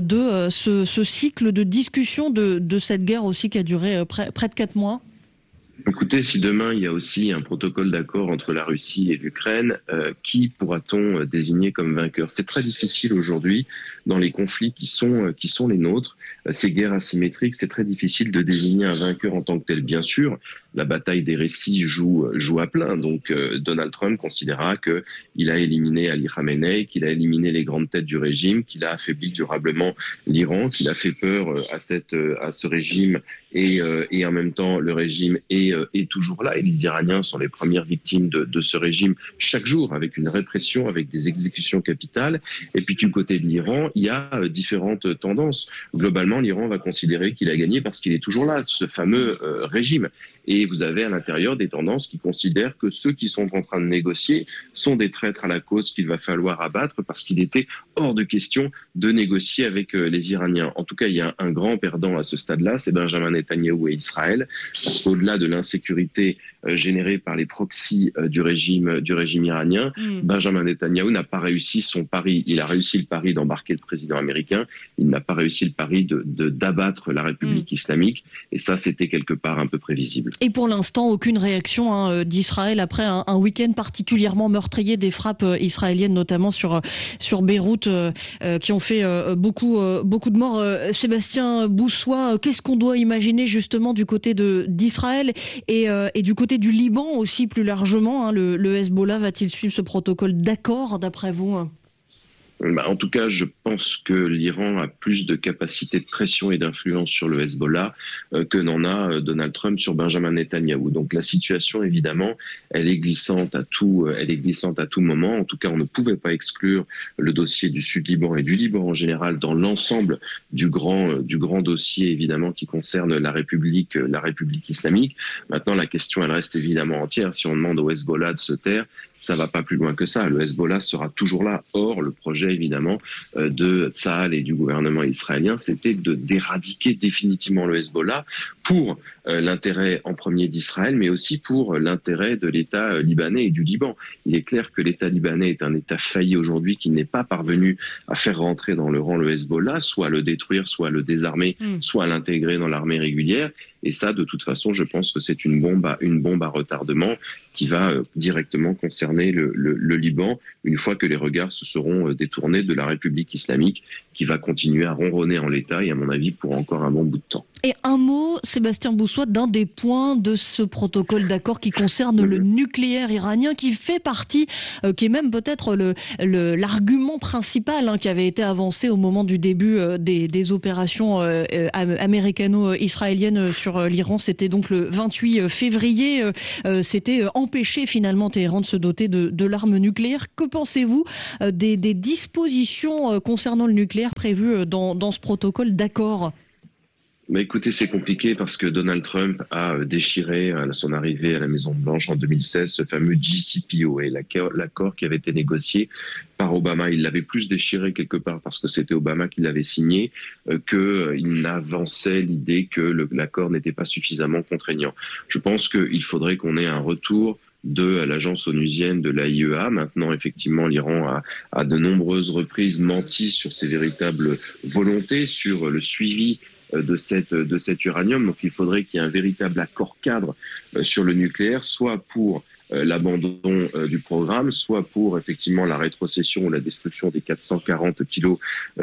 ce cycle de discussion de cette guerre aussi qui a duré près de 4 mois? Écoutez, si demain il y a aussi un protocole d'accord entre la Russie et l'Ukraine, qui pourra-t-on désigner comme vainqueur? C'est très difficile aujourd'hui dans les conflits qui sont les nôtres, ces guerres asymétriques, c'est très difficile de désigner un vainqueur en tant que tel. Bien sûr, la bataille des récits joue à plein. Donc Donald Trump considérera qu'il a éliminé Ali Khamenei, qu'il a éliminé les grandes têtes du régime, qu'il a affaibli durablement l'Iran, qu'il a fait peur à ce régime et en même temps le régime est toujours là et les Iraniens sont les premières victimes de ce régime chaque jour, avec une répression, avec des exécutions capitales. Et puis du côté de l'Iran, il y a différentes tendances. Globalement, l'Iran va considérer qu'il a gagné parce qu'il est toujours là, ce fameux régime. Et vous avez à l'intérieur des tendances qui considèrent que ceux qui sont en train de négocier sont des traîtres à la cause qu'il va falloir abattre parce qu'il était hors de question de négocier avec les Iraniens. En tout cas, il y a un grand perdant à ce stade-là, c'est Benjamin Netanyahou et Israël. Parce qu'au-delà de l'insécurité générée par les proxys du régime iranien, Benjamin Netanyahou n'a pas réussi son pari. Il a réussi le pari d'embarquer le président américain. Il n'a pas réussi le pari d'abattre la République islamique. Et ça, c'était quelque part un peu prévisible. Et pour l'instant, aucune réaction d'Israël après un week-end particulièrement meurtrier des frappes israéliennes, notamment sur Beyrouth, qui ont fait beaucoup de morts. Sébastien Boussois, qu'est-ce qu'on doit imaginer justement du côté d'Israël et du côté du Liban aussi plus largement? Le Hezbollah va-t-il suivre ce protocole d'accord d'après vous? En tout cas, je pense que l'Iran a plus de capacité de pression et d'influence sur le Hezbollah que n'en a Donald Trump sur Benjamin Netanyahou. Donc la situation, évidemment, elle est glissante à tout moment. En tout cas, on ne pouvait pas exclure le dossier du Sud-Liban et du Liban en général dans l'ensemble du grand dossier, évidemment, qui concerne la République islamique. Maintenant, la question, elle reste évidemment entière. Si on demande au Hezbollah de se taire, ça va pas plus loin que ça. Le Hezbollah sera toujours là. Or, le projet, évidemment, de Tsahal et du gouvernement israélien, c'était d'éradiquer définitivement le Hezbollah pour l'intérêt en premier d'Israël, mais aussi pour l'intérêt de l'État libanais et du Liban. Il est clair que l'État libanais est un État failli aujourd'hui qui n'est pas parvenu à faire rentrer dans le rang le Hezbollah, soit à le détruire, soit à le désarmer, soit à l'intégrer dans l'armée régulière. Et ça, de toute façon, je pense que c'est une bombe à retardement qui va directement concerner le Liban une fois que les regards se seront détournés de la République islamique qui va continuer à ronronner en l'état et à mon avis pour encore un bon bout de temps. Et un mot, Sébastien Boussoit, d'un des points de ce protocole d'accord qui concerne le nucléaire iranien, qui fait partie, qui est même peut-être l'argument principal qui avait été avancé au moment du début des opérations américano-israéliennes sur l'Iran. C'était donc le 28 février. C'était empêcher finalement Téhéran de se doter de l'arme nucléaire. Que pensez-vous des dispositions concernant le nucléaire prévues dans ce protocole d'accord ? Mais écoutez, c'est compliqué parce que Donald Trump a déchiré à son arrivée à la Maison-Blanche en 2016 ce fameux JCPOA, l'accord qui avait été négocié par Obama. Il l'avait plus déchiré quelque part parce que c'était Obama qui l'avait signé qu'il n'avançait l'idée que l'accord n'était pas suffisamment contraignant. Je pense qu'il faudrait qu'on ait un retour de l'agence onusienne de l'AIEA. Maintenant, effectivement, l'Iran a de nombreuses reprises menti sur ses véritables volontés, sur le suivi de cet uranium. Donc il faudrait qu'il y ait un véritable accord cadre sur le nucléaire, soit pour l'abandon du programme, soit pour effectivement la rétrocession ou la destruction des 440 kilos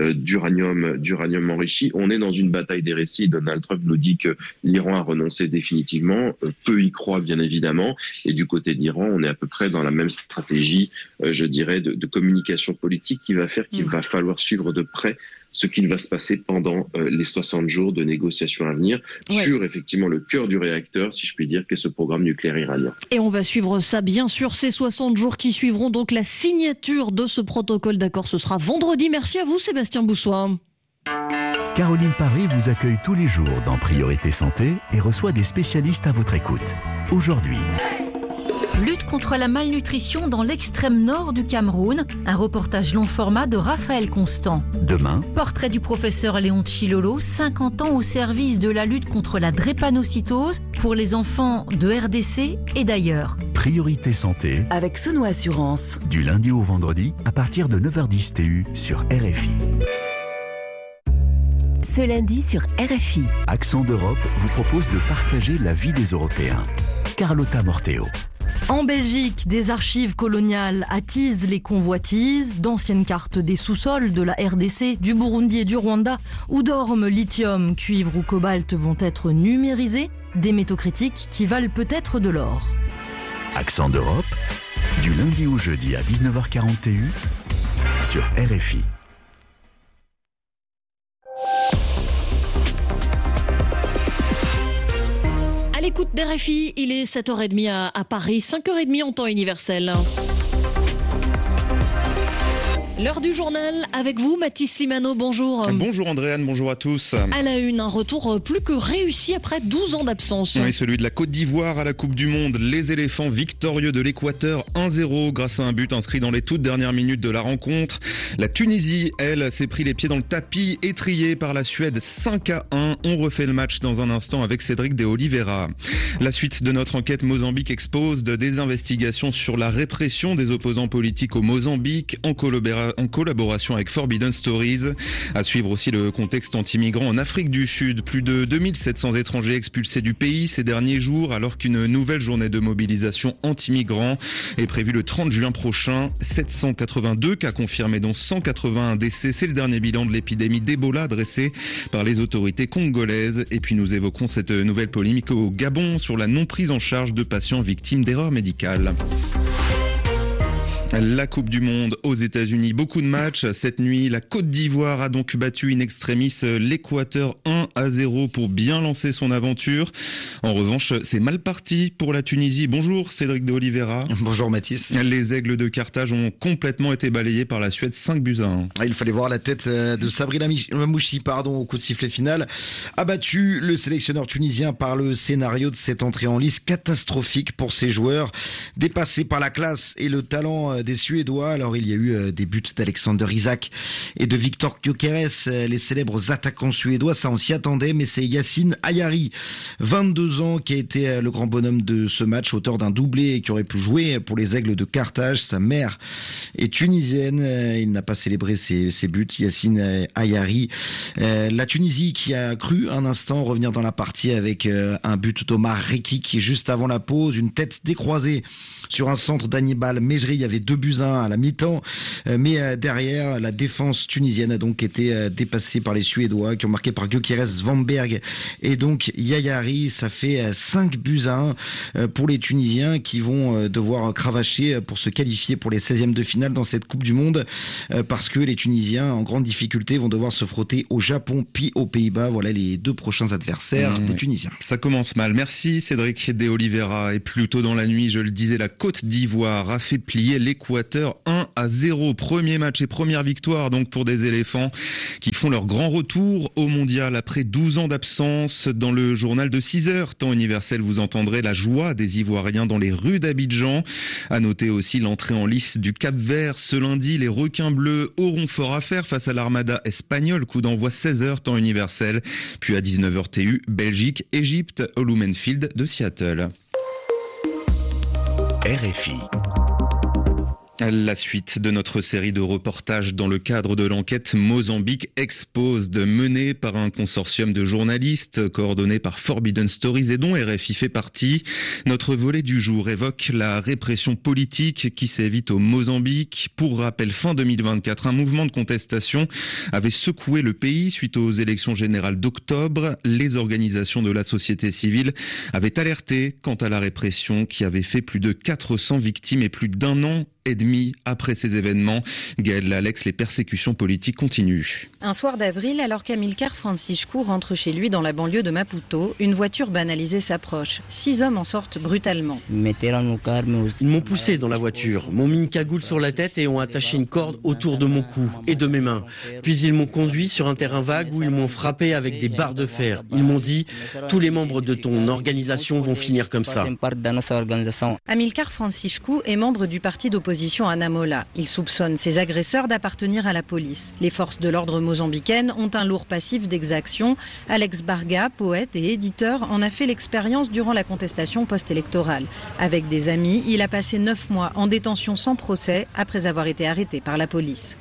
d'uranium enrichi. On est dans une bataille des récits. Donald Trump nous dit que l'Iran a renoncé définitivement. Peu y croient, bien évidemment. Et du côté de l'Iran, on est à peu près dans la même stratégie, je dirais, de communication politique qui va faire qu'il va falloir suivre de près ce qu'il va se passer pendant les 60 jours de négociations à venir sur effectivement le cœur du réacteur, si je puis dire, qu'est ce programme nucléaire iranien. Et on va suivre ça, bien sûr, ces 60 jours qui suivront donc la signature de ce protocole d'accord. Ce sera vendredi. Merci à vous, Sébastien Boussoit. Caroline Paré vous accueille tous les jours dans Priorité Santé et reçoit des spécialistes à votre écoute. Aujourd'hui... Lutte contre la malnutrition dans l'extrême nord du Cameroun. Un reportage long format de Raphaël Constant. Demain, portrait du professeur Léon Tchilolo, 50 ans au service de la lutte contre la drépanocytose pour les enfants de RDC et d'ailleurs. Priorité Santé avec Sono Assurance. Du lundi au vendredi à partir de 9h10 TU sur RFI. Ce lundi sur RFI. Accent d'Europe vous propose de partager la vie des Européens. Carlotta Morteo. En Belgique, des archives coloniales attisent les convoitises, d'anciennes cartes des sous-sols de la RDC, du Burundi et du Rwanda, où d'ormes, lithium, cuivre ou cobalt vont être numérisés, des métaux critiques qui valent peut-être de l'or. Accent d'Europe, du lundi au jeudi à 19h40 TU, sur RFI. À l'écoute d'RFI, il est 7h30 à Paris, 5h30 en temps universel. L'heure du journal avec vous, Mathis Limano, bonjour. Bonjour Andréane, bonjour à tous. À la une, un retour plus que réussi après 12 ans d'absence. Oui, celui de la Côte d'Ivoire à la Coupe du Monde. Les éléphants victorieux de l'Équateur 1-0 grâce à un but inscrit dans les toutes dernières minutes de la rencontre. La Tunisie, elle, s'est pris les pieds dans le tapis, étriée par la Suède 5-1. On refait le match dans un instant avec Cédric de Oliveira. La suite de notre enquête Mozambique expose des investigations sur la répression des opposants politiques au Mozambique en collaboration avec Forbidden Stories. À suivre aussi le contexte anti-migrant en Afrique du Sud. Plus de 2700 étrangers expulsés du pays ces derniers jours, alors qu'une nouvelle journée de mobilisation anti-migrants est prévue le 30 juin prochain. 782 cas confirmés, dont 181 décès. C'est le dernier bilan de l'épidémie d'Ebola dressé par les autorités congolaises. Et puis nous évoquons cette nouvelle polémique au Gabon sur la non prise en charge de patients victimes d'erreurs médicales. La Coupe du Monde aux États-Unis, beaucoup de matchs. Cette nuit, la Côte d'Ivoire a donc battu in extremis l'Équateur 1-0 pour bien lancer son aventure. En revanche, c'est mal parti pour la Tunisie. Bonjour Cédric de Oliveira. Bonjour Mathis. Les Aigles de Carthage ont complètement été balayés par la Suède 5-1. Il fallait voir la tête de Sabri Lamouchi au coup de sifflet final. Abattu, le sélectionneur tunisien, par le scénario de cette entrée en lice catastrophique pour ses joueurs. Dépassés par la classe et le talent des Suédois. Alors il y a eu des buts d'Alexander Isak et de Viktor Gyökeres, les célèbres attaquants suédois, ça on s'y attendait, mais c'est Yassine Ayari, 22 ans, qui a été le grand bonhomme de ce match, auteur d'un doublé et qui aurait pu jouer pour les Aigles de Carthage. Sa mère est tunisienne, il n'a pas célébré ses buts, Yassine Ayari. La Tunisie qui a cru un instant revenir dans la partie avec un but d'Omar Reki qui, juste avant la pause, une tête décroisée sur un centre d'Hannibal Mejri. Il y avait 2-1 à la mi-temps, mais derrière, la défense tunisienne a donc été dépassée par les Suédois qui ont marqué par Gyökeres, Vanberg et donc Yayari. Ça fait 5-1 pour les Tunisiens qui vont devoir cravacher pour se qualifier pour les 16e de finale dans cette Coupe du Monde, parce que les Tunisiens en grande difficulté vont devoir se frotter au Japon puis aux Pays-Bas. Voilà les deux prochains adversaires des Tunisiens. Ça commence mal. Merci Cédric de Oliveira. Et plus tôt dans la nuit, je le disais, la Côte d'Ivoire a fait plier l'Équateur 1-0. Premier match et première victoire donc pour des éléphants qui font leur grand retour au mondial après 12 ans d'absence. Dans le journal de 6h, temps universel, vous entendrez la joie des Ivoiriens dans les rues d'Abidjan. À noter aussi l'entrée en lice du Cap-Vert. Ce lundi, les requins bleus auront fort à faire face à l'armada espagnole. Coup d'envoi 16h, temps universel. Puis à 19h TU, Belgique, Égypte, au Lumenfield de Seattle. RFI. La suite de notre série de reportages dans le cadre de l'enquête Mozambique Exposed, menée par un consortium de journalistes coordonné par Forbidden Stories et dont RFI fait partie. Notre volet du jour évoque la répression politique qui sévit au Mozambique. Pour rappel, fin 2024, un mouvement de contestation avait secoué le pays suite aux élections générales d'octobre. Les organisations de la société civile avaient alerté quant à la répression qui avait fait plus de 400 victimes et plus d'1 an et demi après ces événements. Gaëlle Alex, les persécutions politiques continuent. Un soir d'avril, alors qu'Amilcar Francisco rentre chez lui dans la banlieue de Maputo, une voiture banalisée s'approche. 6 hommes en sortent brutalement. Ils m'ont poussé dans la voiture, m'ont mis une cagoule sur la tête et ont attaché une corde autour de mon cou et de mes mains. Puis ils m'ont conduit sur un terrain vague où ils m'ont frappé avec des barres de fer. Ils m'ont dit « Tous les membres de ton organisation vont finir comme ça ». Amilcar Francisco est membre du parti d'opposition Anamola. Il soupçonne ses agresseurs d'appartenir à la police. Les forces de l'ordre mozambicaines ont un lourd passif d'exaction. Alex Barga, poète et éditeur, en a fait l'expérience durant la contestation post-électorale. Avec des amis, il a passé 9 mois en détention sans procès après avoir été arrêté par la police.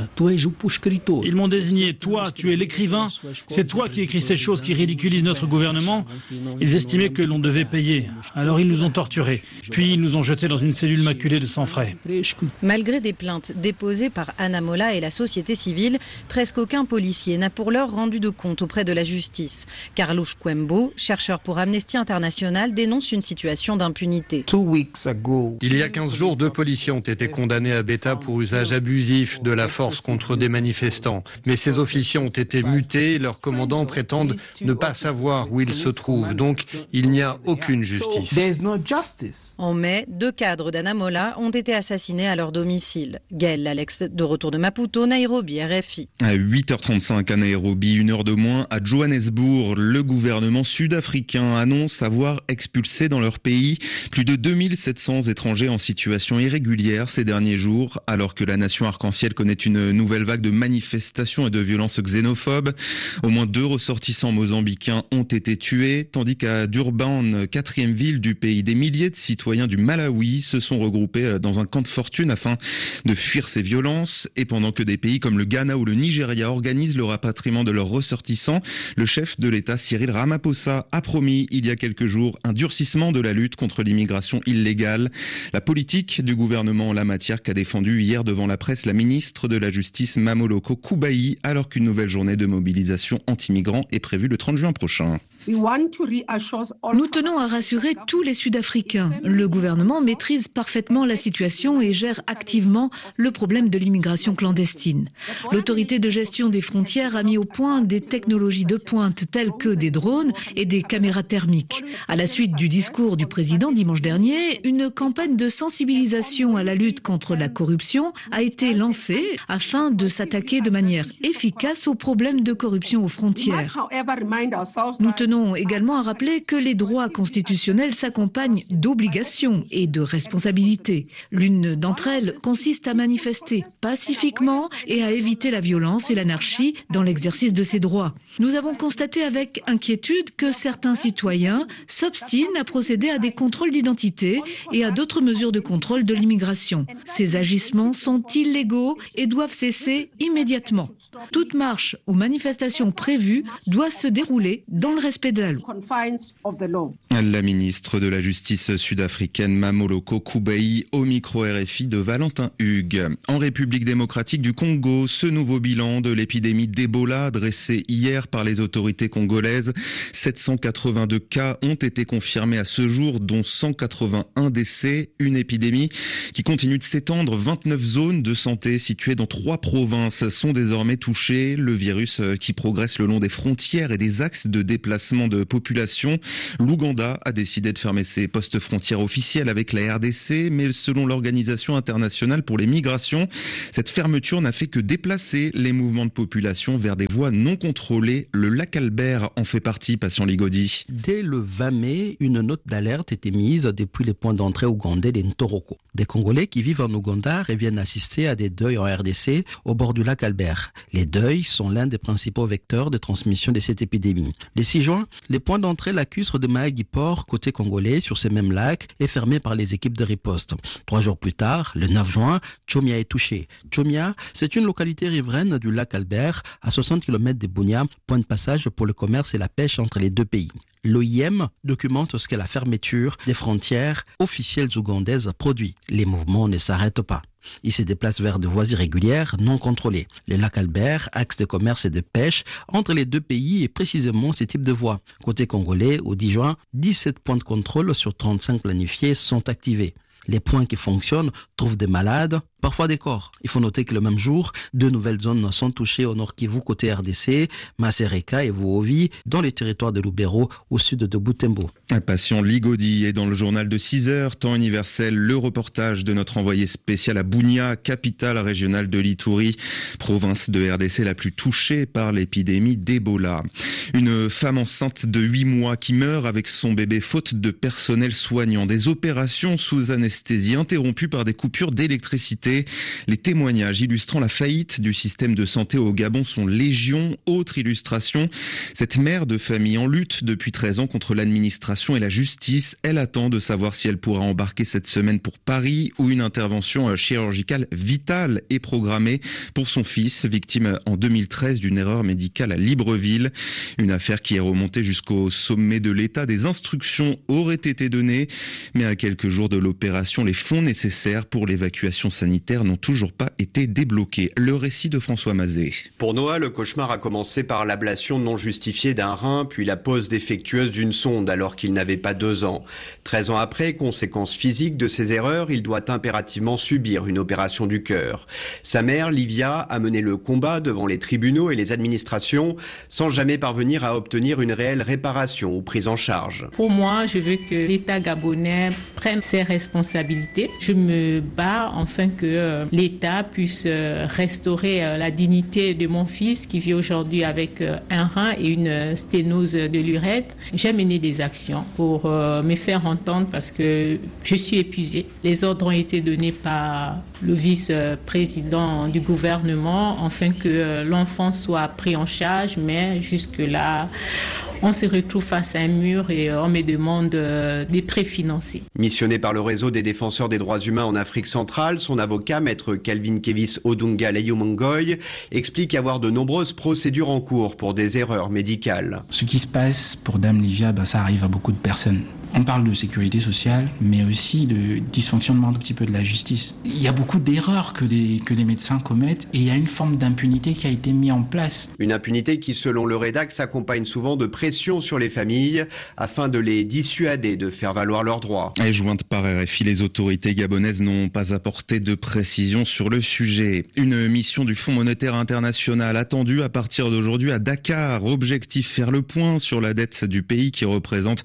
Ils m'ont désigné, toi, tu es l'écrivain, c'est toi qui écris ces choses qui ridiculisent notre gouvernement. Ils estimaient que l'on devait payer. Alors ils nous ont torturés. Puis ils nous ont jetés dans une cellule maculée de sang frais. Malgré des plaintes déposées par Anamola et la société civile, presque aucun policier n'a pour l'heure rendu de compte auprès de la justice. Carlos Quembo, chercheur pour Amnesty International, dénonce une situation d'impunité. Il y a 15 jours, 2 policiers ont été condamnés à Beta pour usage abusif de la force contre des manifestants. Mais ces officiers ont été mutés et leurs commandants prétendent ne pas savoir où ils se trouvent. Donc, il n'y a aucune justice. En mai, 2 cadres d'Anamola ont été assassinés à leur domicile. Gaëlle Alex, de retour de Maputo, Nairobi, RFI. À 8h35 à Nairobi, 1 heure de moins à Johannesburg, le gouvernement sud-africain annonce avoir expulsé dans leur pays plus de 2700 étrangers en situation irrégulière ces derniers jours, alors que la nation arc-en-ciel connaît une nouvelle vague de manifestations et de violences xénophobes. Au moins 2 ressortissants mozambicains ont été tués, tandis qu'à Durban, 4e ville du pays, des milliers de citoyens du Malawi se sont regroupés dans un camp de fortune afin de fuir ces violences. Et pendant que des pays comme le Ghana ou le Nigeria organisent le rapatriement de leurs ressortissants, le chef de l'État Cyril Ramaphosa a promis il y a quelques jours un durcissement de la lutte contre l'immigration illégale. La politique du gouvernement en la matière qu'a défendu hier devant la presse la ministre de la Justice Mamoloko Kubayi, alors qu'une nouvelle journée de mobilisation anti-migrants est prévue le 30 juin prochain. Nous tenons à rassurer tous les Sud-Africains. Le gouvernement maîtrise parfaitement la situation et gère activement le problème de l'immigration clandestine. L'autorité de gestion des frontières a mis au point des technologies de pointe telles que des drones et des caméras thermiques. À la suite du discours du président dimanche dernier, une campagne de sensibilisation à la lutte contre la corruption a été lancée afin de s'attaquer de manière efficace aux problèmes de corruption aux frontières. Nous tenons également à rappeler que les droits constitutionnels s'accompagnent d'obligations et de responsabilités. L'une d'entre elles consiste à manifester pacifiquement et à éviter la violence et l'anarchie dans l'exercice de ces droits. Nous avons constaté avec inquiétude que certains citoyens s'obstinent à procéder à des contrôles d'identité et à d'autres mesures de contrôle de l'immigration. Ces agissements sont illégaux et doivent cesser immédiatement. Toute marche ou manifestation prévue doit se dérouler dans le respect de la loi. La ministre de la Justice sud-africaine Mamoloko Kubayi au micro RFI de Valentin Hugues. En République démocratique du Congo, ce nouveau bilan de l'épidémie d'Ebola dressé hier par les autorités congolaises. 782 cas ont été confirmés à ce jour, dont 181 décès. Une épidémie qui continue de s'étendre. 29 zones de santé situées dans 3 provinces sont désormais touchées. Le virus qui progresse le long des frontières et des axes de déplacement de population. L'Ouganda a décidé de fermer ses postes frontières officiels avec la RDC, mais selon l'Organisation internationale pour les migrations, cette fermeture n'a fait que déplacer les mouvements de population vers des voies non contrôlées. Le lac Albert en fait partie, Patient Ligodi. Dès le 20 mai, une note d'alerte était mise depuis les points d'entrée ougandais des Ntoroko. Des Congolais qui vivent en Ouganda reviennent assister à des deuils en RDC au bord du lac Albert. Les deuils sont l'un des principaux vecteurs de transmission de cette épidémie. Le 6 juin, les points d'entrée lacustres de Mahagi-Port, côté congolais, sur ces mêmes lacs, est fermé par les équipes de riposte. 3 jours plus tard, le 9 juin, Tchomia est touché. Tchomia, c'est une localité riveraine du lac Albert, à 60 km de Bunia, point de passage pour le commerce et la pêche entre les deux pays. L'OIM documente ce que la fermeture des frontières officielles ougandaises produit. Les mouvements ne s'arrêtent pas. Ils se déplacent vers des voies irrégulières non contrôlées. Le lac Albert, axe de commerce et de pêche entre les deux pays est précisément ce type de voies. Côté congolais, au 10 juin, 17 points de contrôle sur 35 planifiés sont activés. Les points qui fonctionnent trouvent des malades, parfois des corps. Il faut noter que le même jour, 2 nouvelles zones sont touchées au nord Kivu côté RDC, Masereka et Vuovi, dans les territoires de Lubero au sud de Butembo. Patient Ligodi est dans le journal de 6 heures, temps universel, le reportage de notre envoyé spécial à Bunia, capitale régionale de l'Ituri, province de RDC la plus touchée par l'épidémie d'Ebola. Une femme enceinte de 8 mois qui meurt avec son bébé faute de personnel soignant. Des opérations sous anesthésie interrompues par des coupures d'électricité. Les témoignages illustrant la faillite du système de santé au Gabon sont légion. Autre illustration, cette mère de famille en lutte depuis 13 ans contre l'administration et la justice, elle attend de savoir si elle pourra embarquer cette semaine pour Paris où une intervention chirurgicale vitale est programmée pour son fils, victime en 2013 d'une erreur médicale à Libreville. Une affaire qui est remontée jusqu'au sommet de l'État. Des instructions auraient été données, mais à quelques jours de l'opération, les fonds nécessaires pour l'évacuation sanitaire n'ont toujours pas été débloqués. Le récit de François Mazet. Pour Noah, le cauchemar a commencé par l'ablation non justifiée d'un rein, puis la pose défectueuse d'une sonde alors qu'il n'avait pas 2 ans. 13 ans après, conséquence physique de ses erreurs, il doit impérativement subir une opération du cœur. Sa mère, Livia, a mené le combat devant les tribunaux et les administrations sans jamais parvenir à obtenir une réelle réparation ou prise en charge. Pour moi, je veux que l'État gabonais prenne ses responsabilités. Je me bats afin que l'État puisse restaurer la dignité de mon fils qui vit aujourd'hui avec un rein et une sténose de l'urètre. J'ai mené des actions pour me faire entendre parce que je suis épuisée. Les ordres ont été donnés par le vice-président du gouvernement afin que l'enfant soit pris en charge, mais jusque-là, on se retrouve face à un mur et on me demande des prêts financiers. Missionné par le réseau des défenseurs des droits humains en Afrique centrale, son avocat, maître Calvin Kevis Odunga Leyomongoy, explique avoir de nombreuses procédures en cours pour des erreurs médicales. Ce qui se passe pour Dame Livia, ça arrive à beaucoup de personnes. On parle de sécurité sociale, mais aussi de dysfonctionnement un petit peu de la justice. Il y a beaucoup d'erreurs que les médecins commettent et il y a une forme d'impunité qui a été mise en place. Une impunité qui, selon le rédac, s'accompagne souvent de pression sur les familles afin de les dissuader de faire valoir leurs droits. Et jointe par RFI, les autorités gabonaises n'ont pas apporté de précision sur le sujet. Une mission du Fonds monétaire international attendue à partir d'aujourd'hui à Dakar. Objectif, faire le point sur la dette du pays qui représente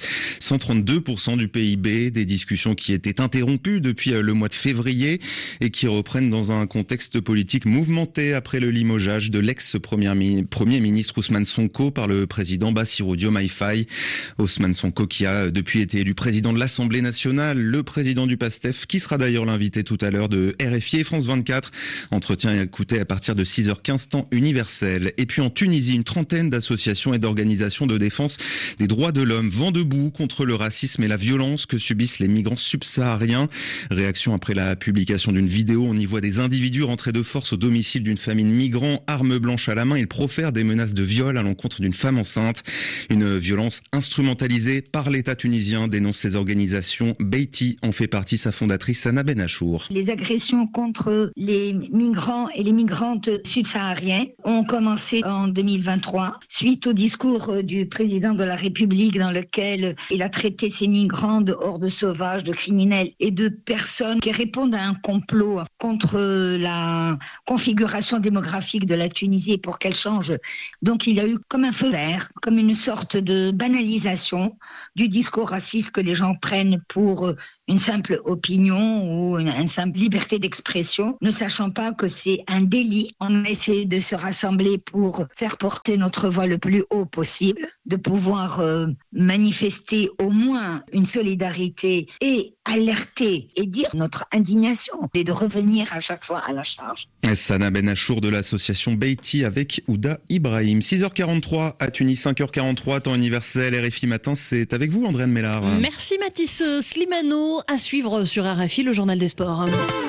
132% du PIB. Des discussions qui étaient interrompues depuis le mois de février et qui reprennent dans un contexte politique mouvementé après le limogeage de l'ex-premier ministre Ousmane Sonko par le président Bassirou Diomaye Faye. Ousmane Sonko qui a depuis été élu président de l'Assemblée nationale, le président du PASTEF qui sera d'ailleurs l'invité tout à l'heure de RFI et France 24. Entretien écouté à partir de 6h15 temps universel. Et puis en Tunisie, une trentaine d'associations et d'organisations de défense des droits de l'homme vont debout contre le racisme et la violence que subissent les migrants subsahariens. Réaction après la publication d'une vidéo, on y voit des individus rentrer de force au domicile d'une famille de migrants, armes blanches à la main. Ils profèrent des menaces de viol à l'encontre d'une femme enceinte. Une violence instrumentalisée par l'État tunisien, dénonce ces organisations. Beiti en fait partie, sa fondatrice Sana Benachour. Les agressions contre les migrants et les migrantes subsahariens ont commencé en 2023 suite au discours du président de la République dans lequel il a traité ces migrants de hordes sauvages, de criminels et de personnes qui répondent à un complot contre la configuration démographique de la Tunisie pour qu'elle change. Donc il y a eu comme un feu vert, comme une sorte de banalisation du discours raciste que les gens prennent pour une simple opinion ou une simple liberté d'expression, ne sachant pas que c'est un délit. On a essayé de se rassembler pour faire porter notre voix le plus haut possible, de pouvoir manifester au moins une solidarité et alerter et dire notre indignation et de revenir à chaque fois à la charge. Sana Benachour de l'association Beiti avec Ouda Ibrahim. 6h43 à Tunis, 5h43, temps universel, RFI Matin, c'est avec vous Andréane Mélard. Merci Mathis Slimano. À suivre sur RFI, le journal des sports.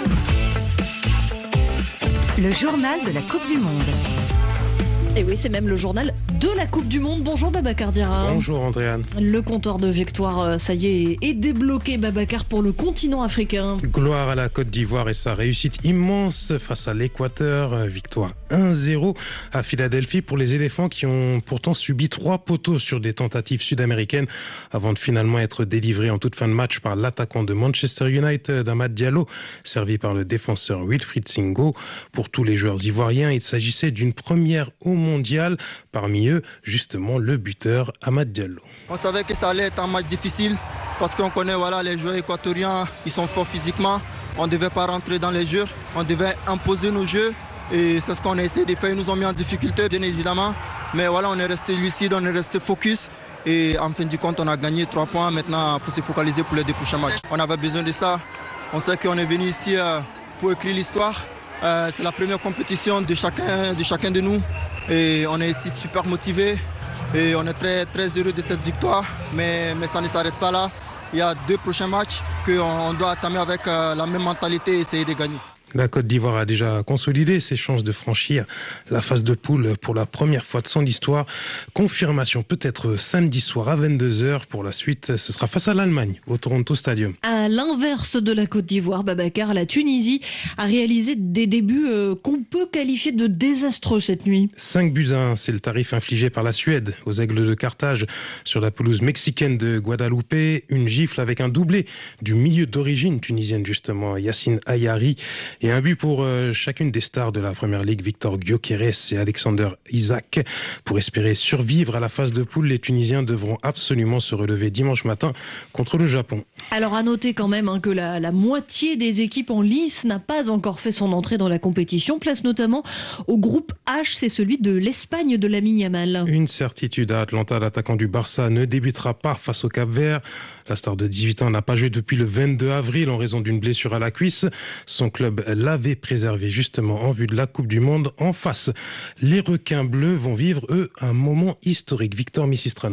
Le journal de la Coupe du Monde. Et oui, c'est même le journal de la Coupe du Monde. Bonjour Babacar Diarra. Bonjour Andréane. Le compteur de victoire, ça y est débloqué Babacar pour le continent africain. Gloire à la Côte d'Ivoire et sa réussite immense face à l'Équateur. Victoire 1-0 à Philadelphie pour les éléphants qui ont pourtant subi 3 poteaux sur des tentatives sud-américaines avant de finalement être délivrés en toute fin de match par l'attaquant de Manchester United, Amad Diallo, servi par le défenseur Wilfried Singo. Pour tous les joueurs ivoiriens, il s'agissait d'une première au mondial. Parmi eux, justement, le buteur Amad Diallo. On savait que ça allait être un match difficile parce qu'on connaît les joueurs équatoriens, ils sont forts physiquement. On ne devait pas rentrer dans les jeux, on devait imposer nos jeux. Et c'est ce qu'on a essayé de faire. Ils nous ont mis en difficulté, bien évidemment. Mais on est resté lucide, on est resté focus. Et en fin du compte, on a gagné 3 points. Maintenant, il faut se focaliser pour les 2 prochains matchs. On avait besoin de ça. On sait qu'on est venu ici pour écrire l'histoire. C'est la première compétition de chacun de nous. Et on est ici super motivés. Et on est très, très heureux de cette victoire. Mais ça ne s'arrête pas là. Il y a 2 prochains matchs qu'on doit entamer avec la même mentalité et essayer de gagner. La Côte d'Ivoire a déjà consolidé ses chances de franchir la phase de poule pour la première fois de son histoire. Confirmation peut-être samedi soir à 22h. Pour la suite, ce sera face à l'Allemagne au Toronto Stadium. À l'inverse de la Côte d'Ivoire, Babacar, la Tunisie a réalisé des débuts qu'on peut qualifier de désastreux cette nuit. 5-1, c'est le tarif infligé par la Suède aux Aigles de Carthage sur la pelouse mexicaine de Guadeloupe. Une gifle avec un doublé du milieu d'origine tunisienne justement, Yacine Ayari. Et un but pour chacune des stars de la Première Ligue, Victor Gyökeres et Alexander Isak. Pour espérer survivre à la phase de poule, les Tunisiens devront absolument se relever dimanche matin contre le Japon. Alors à noter quand même que la moitié des équipes en lice n'a pas encore fait son entrée dans la compétition. Place notamment au groupe H, c'est celui de l'Espagne de Lamine Yamal. Une certitude à Atlanta, l'attaquant du Barça ne débutera pas face au Cap-Vert. La star de 18 ans n'a pas joué depuis le 22 avril en raison d'une blessure à la cuisse. Son club l'avait préservé justement en vue de la Coupe du Monde. En face, les requins bleus vont vivre, eux, un moment historique. Victor Missistrano.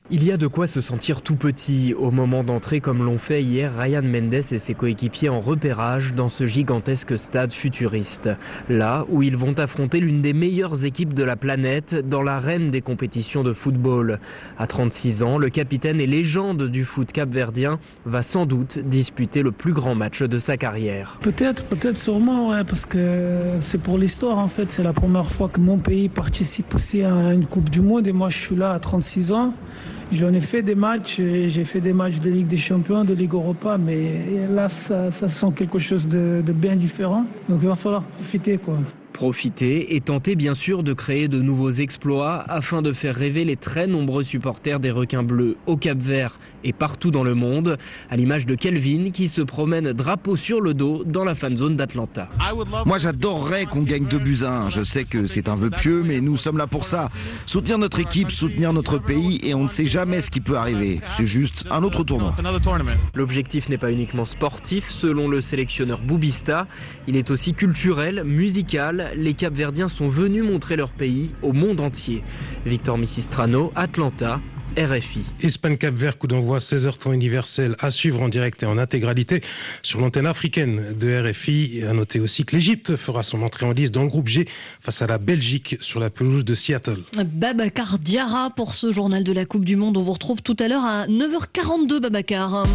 Il y a de quoi se sentir tout petit au moment d'entrer comme l'ont fait hier Ryan Mendes et ses coéquipiers en repérage dans ce gigantesque stade futuriste. Là où ils vont affronter l'une des meilleures équipes de la planète dans l'arène des compétitions de football. À 36 ans, le capitaine et légende du foot capverdien va sans doute disputer le plus grand match de sa carrière. Peut-être sûrement, ouais, parce que c'est pour l'histoire en fait. C'est la première fois que mon pays participe aussi à une Coupe du Monde et moi je suis là à 36 ans. J'en ai fait des matchs, j'ai fait des matchs de Ligue des Champions, de Ligue Europa, mais là ça sent quelque chose de bien différent. Donc il va falloir profiter quoi. Profiter et tenter bien sûr de créer de nouveaux exploits afin de faire rêver les très nombreux supporters des requins bleus au Cap-Vert et partout dans le monde, à l'image de Kelvin qui se promène drapeau sur le dos dans la fan zone d'Atlanta. Moi j'adorerais qu'on gagne 2-1. Je sais que c'est un vœu pieux, mais nous sommes là pour ça. Soutenir notre équipe, soutenir notre pays et on ne sait jamais ce qui peut arriver. C'est juste un autre tournoi. L'objectif n'est pas uniquement sportif selon le sélectionneur Boubista, il est aussi culturel, musical. Les Capverdiens sont venus montrer leur pays au monde entier. Victor Missistrano, Atlanta, RFI. Espagne-Cap-Vert, coup d'envoi 16h temps universel à suivre en direct et en intégralité sur l'antenne africaine de RFI. À noter aussi que l'Égypte fera son entrée en lice dans le groupe G face à la Belgique sur la pelouse de Seattle. Babacar Diarra pour ce journal de la Coupe du Monde. On vous retrouve tout à l'heure à 9h42, Babacar.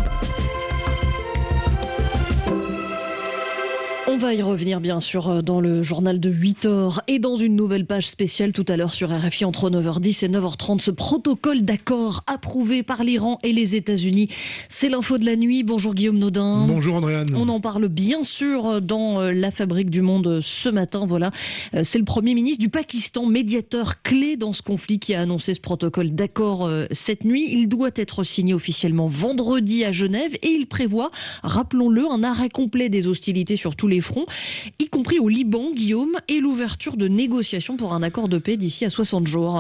On va y revenir bien sûr dans le journal de 8h et dans une nouvelle page spéciale tout à l'heure sur RFI entre 9h10 et 9h30. Ce protocole d'accord approuvé par l'Iran et les États-Unis. C'est l'info de la nuit. Bonjour Guillaume Nodin. Bonjour Andréane. On en parle bien sûr dans la Fabrique du Monde ce matin. Voilà, c'est le Premier ministre du Pakistan, médiateur clé dans ce conflit, qui a annoncé ce protocole d'accord cette nuit. Il doit être signé officiellement vendredi à Genève et il prévoit, rappelons-le, un arrêt complet des hostilités sur tous les fronts, y compris au Liban, Guillaume, et l'ouverture de négociations pour un accord de paix d'ici à 60 jours.